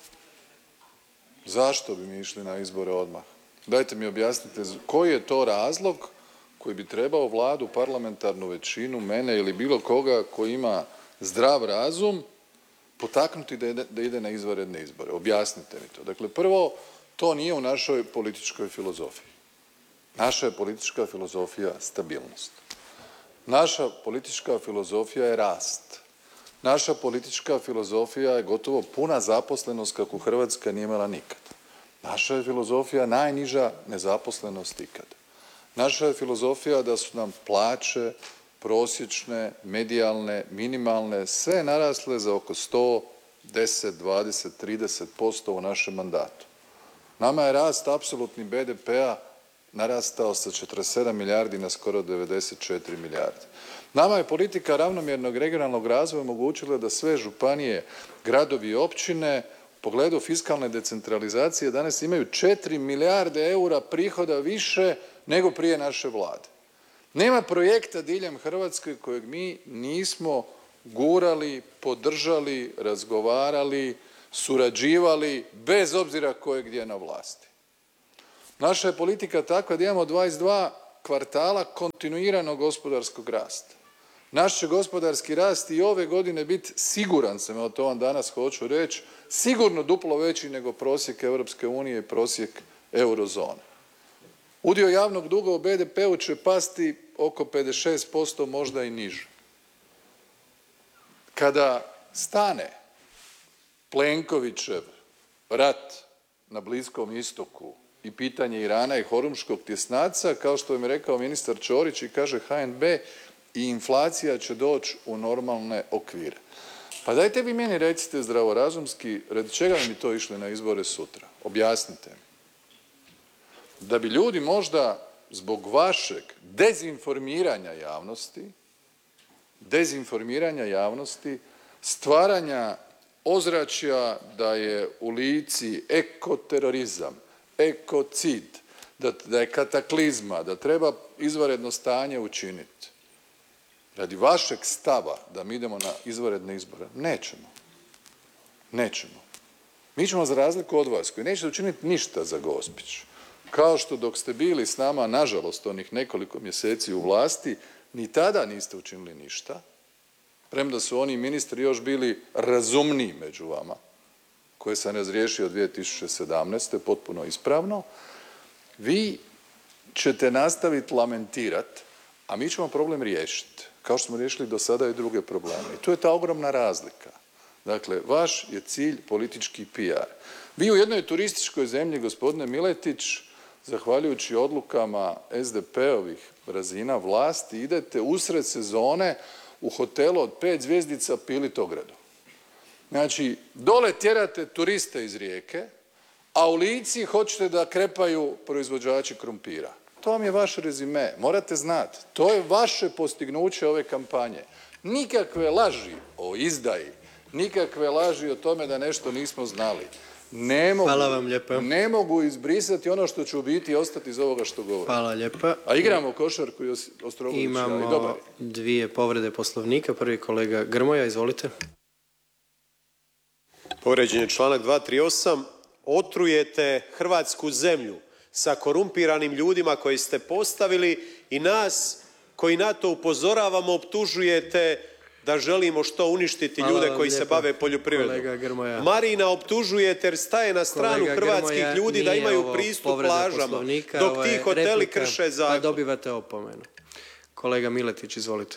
Zašto bi mi išli na izbore odmah? Dajte mi objasnite koji je to razlog koji bi trebao Vladu, parlamentarnu većinu, mene ili bilo koga koji ima zdrav razum potaknuti da ide na izvanredne izbore. Objasnite mi to. Dakle, prvo, to nije u našoj političkoj filozofiji. Naša je politička filozofija stabilnost. Naša politička filozofija je rast. Naša politička filozofija je gotovo puna zaposlenost kakvu Hrvatska nije imala nikad. Naša je filozofija najniža nezaposlenost ikad. Naša je filozofija da su nam plaće prosječne, medijalne, minimalne, sve narasle za oko 100, 10, 20, 30% u našem mandatu. Nama je rast apsolutni BDP-a narastao sa 47 milijardi na skoro 94 milijarde. Nama je politika ravnomjernog regionalnog razvoja omogućila da sve županije, gradovi i općine pogledu fiskalne decentralizacije danas imaju 4 milijarde eura prihoda više nego prije naše vlade. Nema projekta diljem Hrvatske kojeg mi nismo gurali, podržali, razgovarali, surađivali, bez obzira ko je gdje na vlasti. Naša je politika takva da imamo 22 kvartala kontinuiranog gospodarskog rasta. Naš će gospodarski rast i ove godine biti, siguran sam, evo to vam danas hoću reći, sigurno duplo veći nego prosjek Europske unije i prosjek eurozone. Udio javnog duga u BDP-u će pasti oko 56%, možda i niže. Kada stane Plenkovićev rat na Bliskom istoku i pitanje Irana i Hormuzskog tjesnaca, kao što je mi rekao ministar Ćorić i kaže HNB, i inflacija će doći u normalne okvire. Pa dajte vi meni recite zdravorazumski, radi čega bi mi to išli na izbore sutra? Objasnite mi. Da bi ljudi možda zbog vašeg dezinformiranja javnosti, stvaranja ozračja da je u Lici ekoterorizam, ekocid, da je kataklizma, da treba izvanredno stanje učiniti. Radi vašeg stava da mi idemo na izvanredne izbore, nećemo. Mi ćemo za razliku od vas koji nećete učiniti ništa za Gospić, kao što dok ste bili s nama, nažalost, onih nekoliko mjeseci u vlasti, ni tada niste učinili ništa, premda su oni ministri još bili razumniji među vama, koje sam razriješio 2017. potpuno ispravno, vi ćete nastaviti lamentirati, a mi ćemo problem riješiti, kao što smo riješili do sada i druge probleme. I tu je ta ogromna razlika. Dakle, vaš je cilj politički PR. Vi u jednoj turističkoj zemlji, gospodine Miletić, zahvaljujući odlukama SDP-ovih razina vlasti, idete usred sezone u hotelu od 5 zvjezdica pilit ogradu. Znači, dole tjerate turiste iz Rijeke, a u Lici hoćete da krepaju proizvođači krumpira. To vam je vaš rezime, morate znati. To je vaše postignuće ove kampanje. Nikakve laži o izdaji, nikakve laži o tome da nešto nismo znali. Ne mogu izbrisati ono što će u biti ostati iz ovoga što govorim. Hvala lijepa. A igramo košarku i Ostrogović. Imamo 2 povrede Poslovnika. Prvi kolega Grmoja, izvolite. Povrijeđen je članak 238. Otrujete hrvatsku zemlju sa korumpiranim ljudima koje ste postavili i nas koji na to upozoravamo optužujete da želimo što uništiti ljude koji se bave poljoprivredom. Marina optužujete jer staje na stranu hrvatskih ljudi da imaju pristup plažama, dok ti hoteli krše zakon. Dobivate opomenu. Kolega Miletić, izvolite.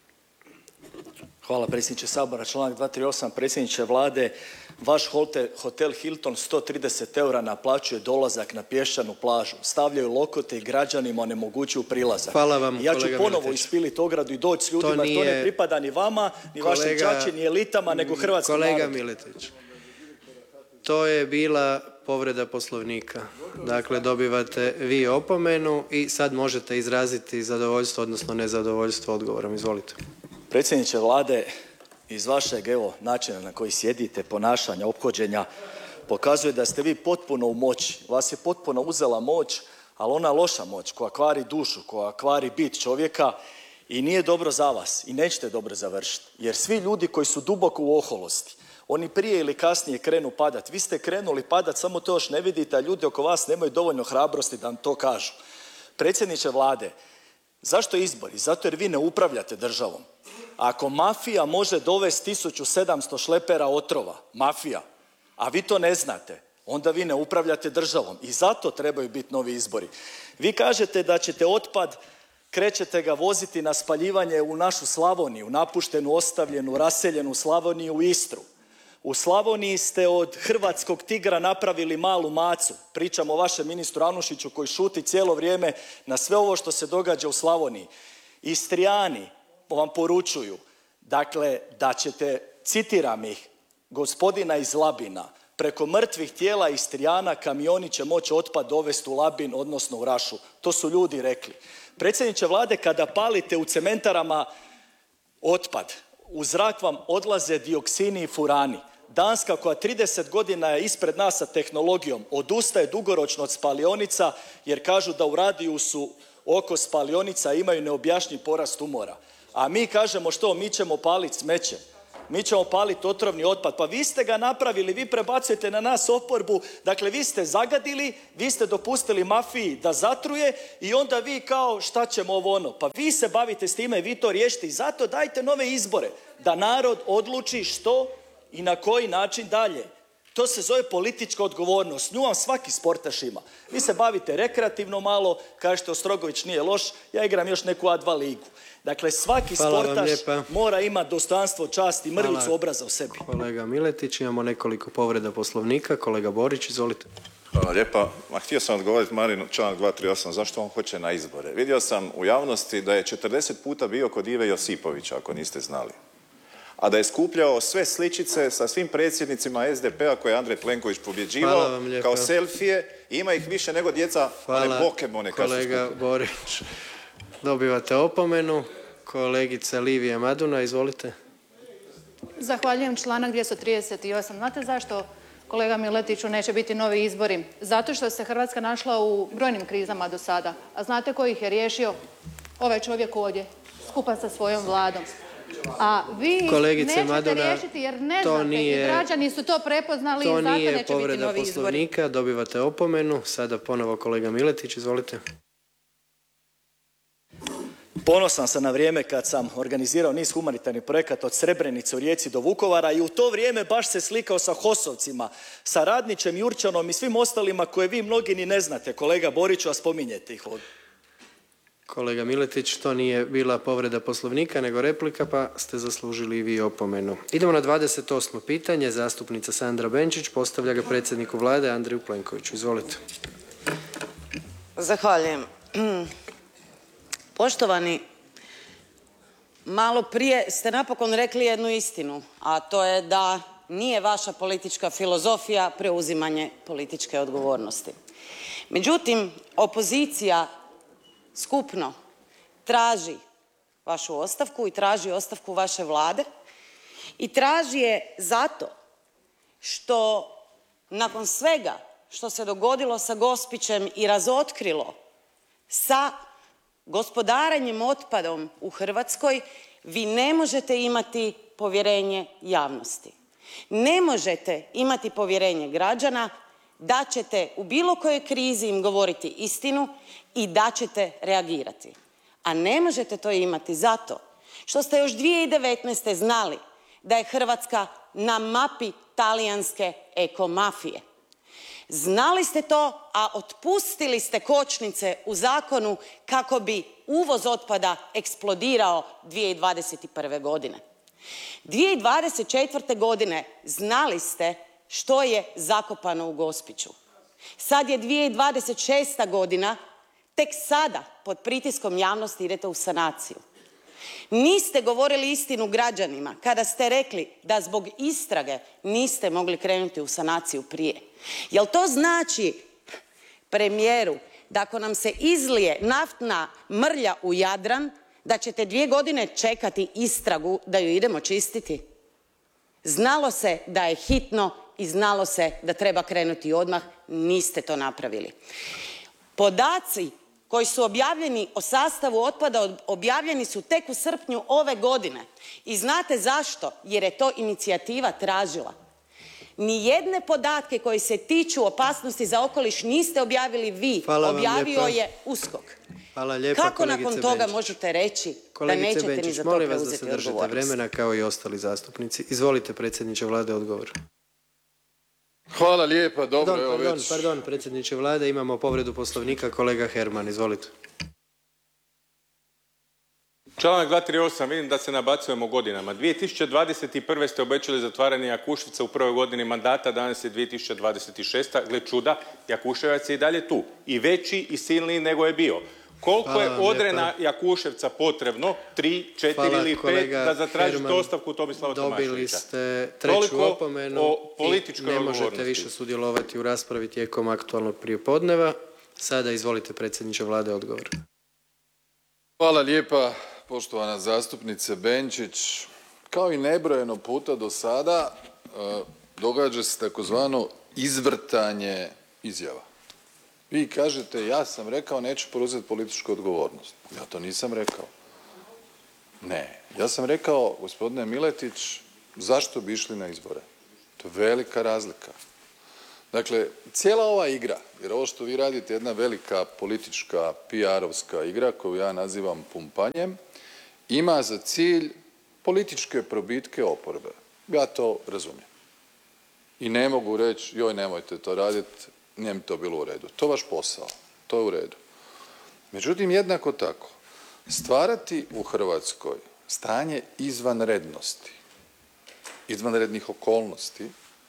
Hvala predsjedniče Sabora. Članak 238. Predsjedniče Vlade, vaš hotel Hilton 130 eura naplaćuje dolazak na pješčanu plažu. Stavljaju lokote i građanima onemogućuju prilazak. Hvala vam, kolega Miletić. Ja ću ponovo ispiliti ogradu i doći s ljudima, to ne pripada ni vama, ni vašim čači, ni elitama, nego hrvatskom narodu. Kolega Miletić, to je bila povreda Poslovnika. Dakle, dobivate vi opomenu i sad možete izraziti zadovoljstvo, odnosno nezadovoljstvo odgovorom. Izvolite. Predsjedniče Vlade, iz vašeg načina na koji sjedite, ponašanja, ophođenja, pokazuje da ste vi potpuno u moći. Vas je potpuno uzela moć, ali ona loša moć koja kvari dušu, koja kvari bit čovjeka i nije dobro za vas i nećete dobro završiti. Jer svi ljudi koji su duboko u oholosti, oni prije ili kasnije krenu padat. Vi ste krenuli padat, samo to još ne vidite, a ljudi oko vas nemaju dovoljno hrabrosti da vam to kažu. Predsjedniče Vlade, zašto izbori? Zato jer vi ne upravljate državom. Ako mafija može dovesti 1700 šlepera otrova, mafija, a vi to ne znate, onda vi ne upravljate državom i zato trebaju biti novi izbori. Vi kažete da ćete otpad, krećete ga voziti na spaljivanje u našu Slavoniju, napuštenu, ostavljenu, raseljenu Slavoniju u Istru. U Slavoniji ste od hrvatskog tigra napravili malu macu. Pričam o vašem ministru Anušiću koji šuti cijelo vrijeme na sve ovo što se događa u Slavoniji. Istrijani vam poručuju, dakle, da ćete, citiram ih, gospodina iz Labina, preko mrtvih tijela Istrijana kamioni će moći otpad dovesti u Labin, odnosno u Rašu. To su ljudi rekli. Predsjedniče Vlade, kada palite u cementarama otpad, u zrak vam odlaze dioksini i furani. Danska koja 30 godina je ispred nas sa tehnologijom odustaje dugoročno od spalionica jer kažu da u radijusu oko spalionica imaju neobjašnjiv porast tumora. A mi kažemo što? Mi ćemo paliti smeće. Mi ćemo paliti otrovni otpad. Pa vi ste ga napravili, vi prebacujete na nas oporbu. Dakle, vi ste zagadili, vi ste dopustili mafiji da zatruje i onda vi kao šta ćemo ovo ono. Pa vi se bavite s time, vi to riješite i zato dajte nove izbore. Da narod odluči što i na koji način dalje. To se zove politička odgovornost. Nju vam svaki sportaš ima. Vi se bavite rekreativno malo, kažete Ostrogović nije loš, ja igram još neku A2 ligu. Dakle, svaki sportaš mora imati dostojanstvo, čast i mrvicu obraza u sebi. Kolega Miletić, imamo nekoliko povreda Poslovnika. Kolega Borić, izvolite. Hvala lijepa. Htio sam odgovoriti Marinu, članak 238. Zašto on hoće na izbore? Vidio sam u javnosti da je 40 puta bio kod Ive Josipovića, ako niste znali. A da je skupljao sve sličice sa svim predsjednicima SDP-a koje je Andrej Plenković pobjeđivao kao selfije. Ima ih više nego djeca, one Pokemone. Kolega Borić. Dobivate opomenu. Kolegica Livija Maduna, izvolite. Zahvaljujem, članak 238. Znate zašto, kolega Miletiću, neće biti novi izbori? Zato što se Hrvatska našla u brojnim krizama do sada. A znate ko ih je riješio? Ovaj čovjek ovdje, skupa sa svojom vladom. A vi nećete riješiti jer ne znate i građani su to prepoznali i zato neće biti novi izbori. To nije povreda Poslovnika, dobivate opomenu. Sada ponovo kolega Miletić, izvolite. Ponosan sam na vrijeme kad sam organizirao niz humanitarnih projekata od Srebrenice u Rijeci do Vukovara i u to vrijeme baš se slikao sa HOS-ovcima, sa Radnićem, Jurčanom i svim ostalima koje vi mnogi ni ne znate. Kolega Boriću, a spominjete ih ovdje. Kolega Miletić, to nije bila povreda Poslovnika nego replika, pa ste zaslužili i vi opomenu. Idemo na 28. pitanje. Zastupnica Sandra Benčić postavlja ga predsjedniku Vlade Andreju Plenkoviću. Izvolite. Zahvaljujem. Poštovani, malo prije ste napokon rekli jednu istinu, a to je da nije vaša politička filozofija preuzimanje političke odgovornosti. Međutim, opozicija skupno traži vašu ostavku i traži ostavku vaše Vlade i traži je zato što nakon svega što se dogodilo sa Gospićem i razotkrilo sa gospodarenjem otpadom u Hrvatskoj, vi ne možete imati povjerenje javnosti. Ne možete imati povjerenje građana da ćete u bilo kojoj krizi im govoriti istinu i da ćete reagirati. A ne možete to imati zato što ste još 2019. znali da je Hrvatska na mapi talijanske ekomafije. Znali ste to, a otpustili ste kočnice u zakonu kako bi uvoz otpada eksplodirao 2021. godine. 2024. godine znali ste što je zakopano u Gospiću. Sad je 2026. godina, tek sada pod pritiskom javnosti idete u sanaciju. Niste govorili istinu građanima kada ste rekli da zbog istrage niste mogli krenuti u sanaciju prije. Jel to znači, premijeru, da ako nam se izlije naftna mrlja u Jadran, da ćete 2 godine čekati istragu da ju idemo čistiti? Znalo se da je hitno i znalo se da treba krenuti odmah, niste to napravili. Podaci koji su objavljeni o sastavu otpada objavljeni su tek u srpnju ove godine. I znate zašto? Jer je to inicijativa tražila. Nijedne podatke koji se tiču opasnosti za okoliš niste objavili vi, objavio je USKOK. Hvala lijepa, kako nakon toga možete reći da nećete ni za to preuzeti odgovornost? Molim vas da se držite vremena kao i ostali zastupnici. Izvolite, predsjedniče Vlade, odgovor. Hvala lijepa, dobro. Pardon, predsjedniče Vlade, imamo povredu Poslovnika, kolega Herman, izvolite. Članak 238. Vidim da se nabacujemo godinama. 2021. ste obećali zatvaranje Jakuševca u prvoj godini mandata, danas je 2026. Gle čuda, Jakuševac je i dalje tu. I veći i silniji nego je bio. Koliko je odrena Jakuševca potrebno? 3, 4 ili 5 da zatražite ostavku Tomislava Tomaševića? Dobili ste treću opomenu i ne možete više sudjelovati u raspravi tijekom aktualnog prijepodneva. Sada izvolite, predsjedniče Vlade, odgovor. Hvala lijepa, poštovana zastupnice Benčić. Kao i nebrojeno puta do sada, događa se takozvano izvrtanje izjava. Vi kažete ja sam rekao neću preuzeti političku odgovornost. Ja to nisam rekao. Ne, ja sam rekao gospodine Miletić zašto bi išli na izbore. To je velika razlika. Dakle, cijela ova igra, jer ovo što vi radite je jedna velika politička PR-ovska igra koju ja nazivam pumpanjem, ima za cilj političke probitke oporbe. Ja to razumijem. I ne mogu reći joj nemojte to raditi, nije mi to bilo u redu. To je vaš posao, to je u redu. Međutim, jednako tako, stvarati u Hrvatskoj stanje izvanrednosti, izvanrednih okolnosti,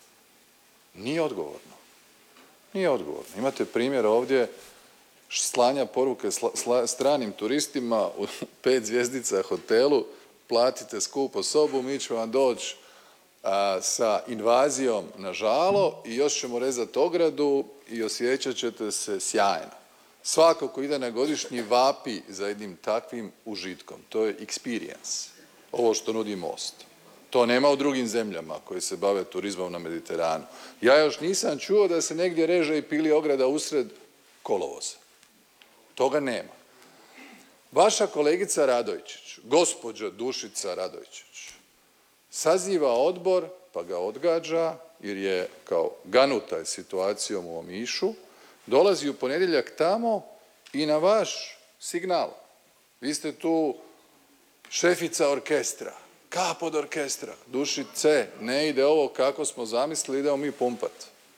nije odgovorno. Nije odgovorno. Imate primjer ovdje slanja poruke stranim turistima u 5 zvjezdica hotelu, platite skupo sobu, mi ćemo vam doći sa invazijom na žalo i još ćemo rezati ogradu i osjećat ćete se sjajno. Svako ko ide na godišnji vapi za jednim takvim užitkom. To je experience. Ovo što nudi Most. To nema u drugim zemljama koje se bave turizmom na Mediteranu. Ja još nisam čuo da se negdje reže i pili ograda usred kolovoza. Toga nema. Vaša kolegica Radojčić, gospođa Dušica Radojčić, saziva odbor pa ga odgađa jer je kao ganuta je situacijom u Omišu, dolazi u ponedjeljak tamo i na vaš signal. Vi ste tu šefica orkestra, kap od orkestra, Dušice, ne ide ovo kako smo zamislili, idemo mi pumpat.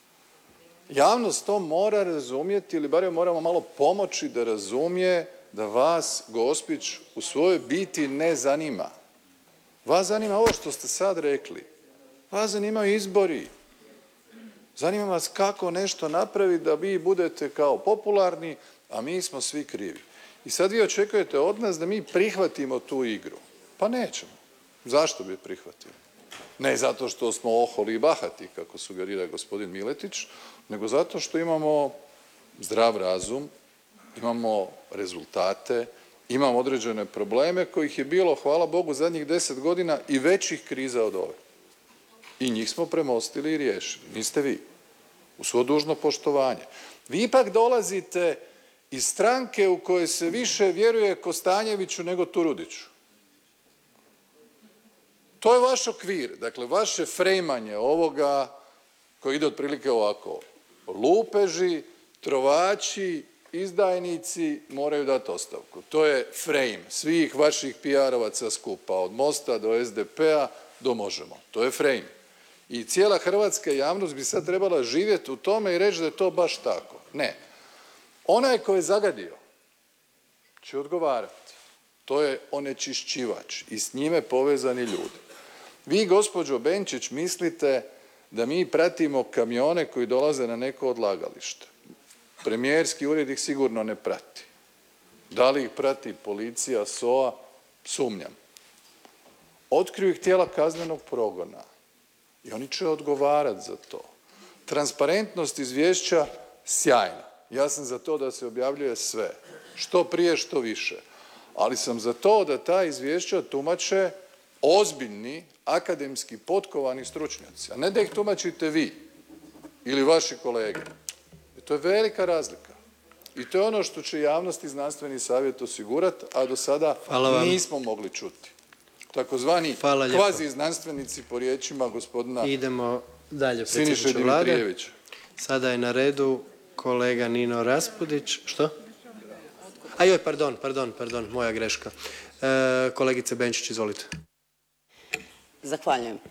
Javnost to mora razumjeti ili barem moramo malo pomoći da razumije da vas Gospić u svojoj biti ne zanima. Vas zanima ovo što ste sad rekli. Vas zanimaju izbori. Zanima vas kako nešto napraviti da vi budete kao popularni, a mi smo svi krivi. I sad vi očekujete od nas da mi prihvatimo tu igru. Pa nećemo. Zašto bi prihvatili? Ne zato što smo oholi i bahati, kako sugerira gospodin Miletić, nego zato što imamo zdrav razum, imamo rezultate, imamo određene probleme kojih je bilo, hvala Bogu, zadnjih 10 godina i većih kriza od ove. I njih smo premostili i riješili. Niste vi. U svo dužno poštovanje. Vi ipak dolazite iz stranke u kojoj se više vjeruje Kostanjeviću nego Turudiću. To je vaš okvir. Dakle, vaše frejmanje ovoga koji ide otprilike ovako. Lupeži, trovači, izdajnici moraju dati ostavku. To je frame svih vaših PR-ovaca skupa, od Mosta do SDP-a do Možemo. To je frame. I cijela hrvatska javnost bi sad trebala živjeti u tome i reći da je to baš tako. Ne. Onaj ko je zagadio će odgovarati. To je onečišćivač i s njime povezani ljudi. Vi, gospođo Benčić, mislite da mi pratimo kamione koji dolaze na neko odlagalište. Premijerski ured ih sigurno ne prati. Da li ih prati policija, SOA? Sumnjam. Otkriju ih tijela kaznenog progona i oni će odgovarati za to. Transparentnost izvješća sjajna. Ja sam za to da se objavljuje sve. Što prije, što više. Ali sam za to da ta izvješća tumače ozbiljni, akademski potkovani stručnjaci, a ne da ih tumačite vi ili vaši kolege. To je velika razlika. I to je ono što će javnost i znanstveni savjet osigurati, a do sada nismo mogli čuti. Takozvani kvazi znanstvenici po riječima gospodina Idemo dalje, Siniše Dimitrijevića. Sada je na redu kolega Nino Raspudić. Što? A joj, pardon, moja greška. Kolegice Benčić, izvolite. Zahvaljujem.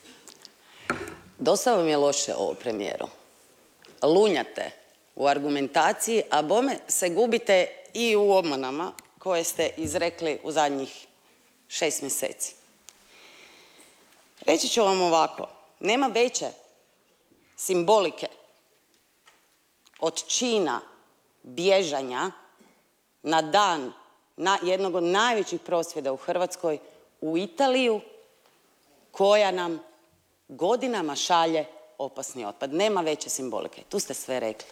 Dosta vam je loše ovo, premijeru. Lunjate u argumentaciji, a bome se gubite i u obmanama koje ste izrekli u zadnjih 6 mjeseci. Reći ću vam ovako, nema veće simbolike od čina bježanja na dan jednog od najvećih prosvjeda u Hrvatskoj u Italiju, koja nam godinama šalje opasni otpad. Nema veće simbolike. Tu ste sve rekli.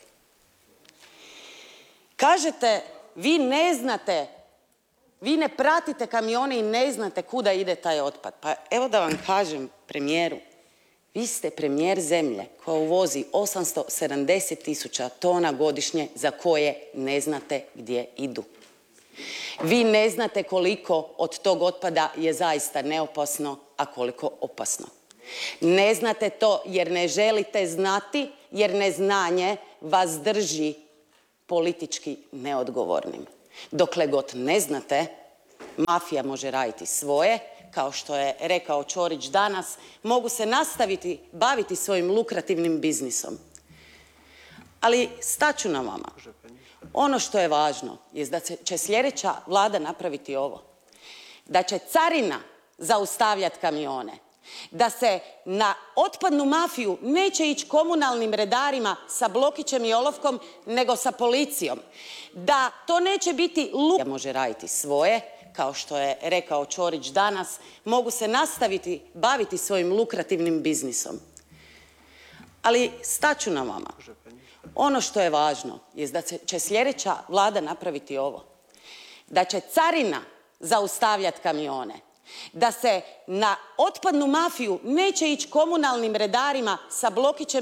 Kažete, vi ne znate, vi ne pratite kamione i ne znate kuda ide taj otpad. Pa evo da vam kažem, premijeru, Vi ste premijer zemlje koja uvozi 870.000 tona godišnje za koje ne znate gdje idu. Vi ne znate koliko od tog otpada je zaista neopasno, a koliko opasno. Ne znate to jer ne želite znati, jer neznanje vas drži politički neodgovornim. Dokle god ne znate, mafija može raditi svoje, kao što je rekao Ćorić danas, mogu se nastaviti baviti svojim lukrativnim biznisom. Ali staću na vama. Ono što je važno je da će sljedeća vlada napraviti ovo. Da će carina zaustavljati kamione. Da se na otpadnu mafiju neće ići komunalnim redarima sa blokićem i olovkom, nego sa policijom. Da to neće biti može raditi svoje, kao što je rekao Ćorić danas, mogu se nastaviti baviti svojim lukrativnim biznisom. Ali staću na vama. Ono što je važno je da će sljedeća vlada napraviti ovo. Da će carina zaustavljati kamione. Da se na otpadnu mafiju neće ići komunalnim redarima sa blokićem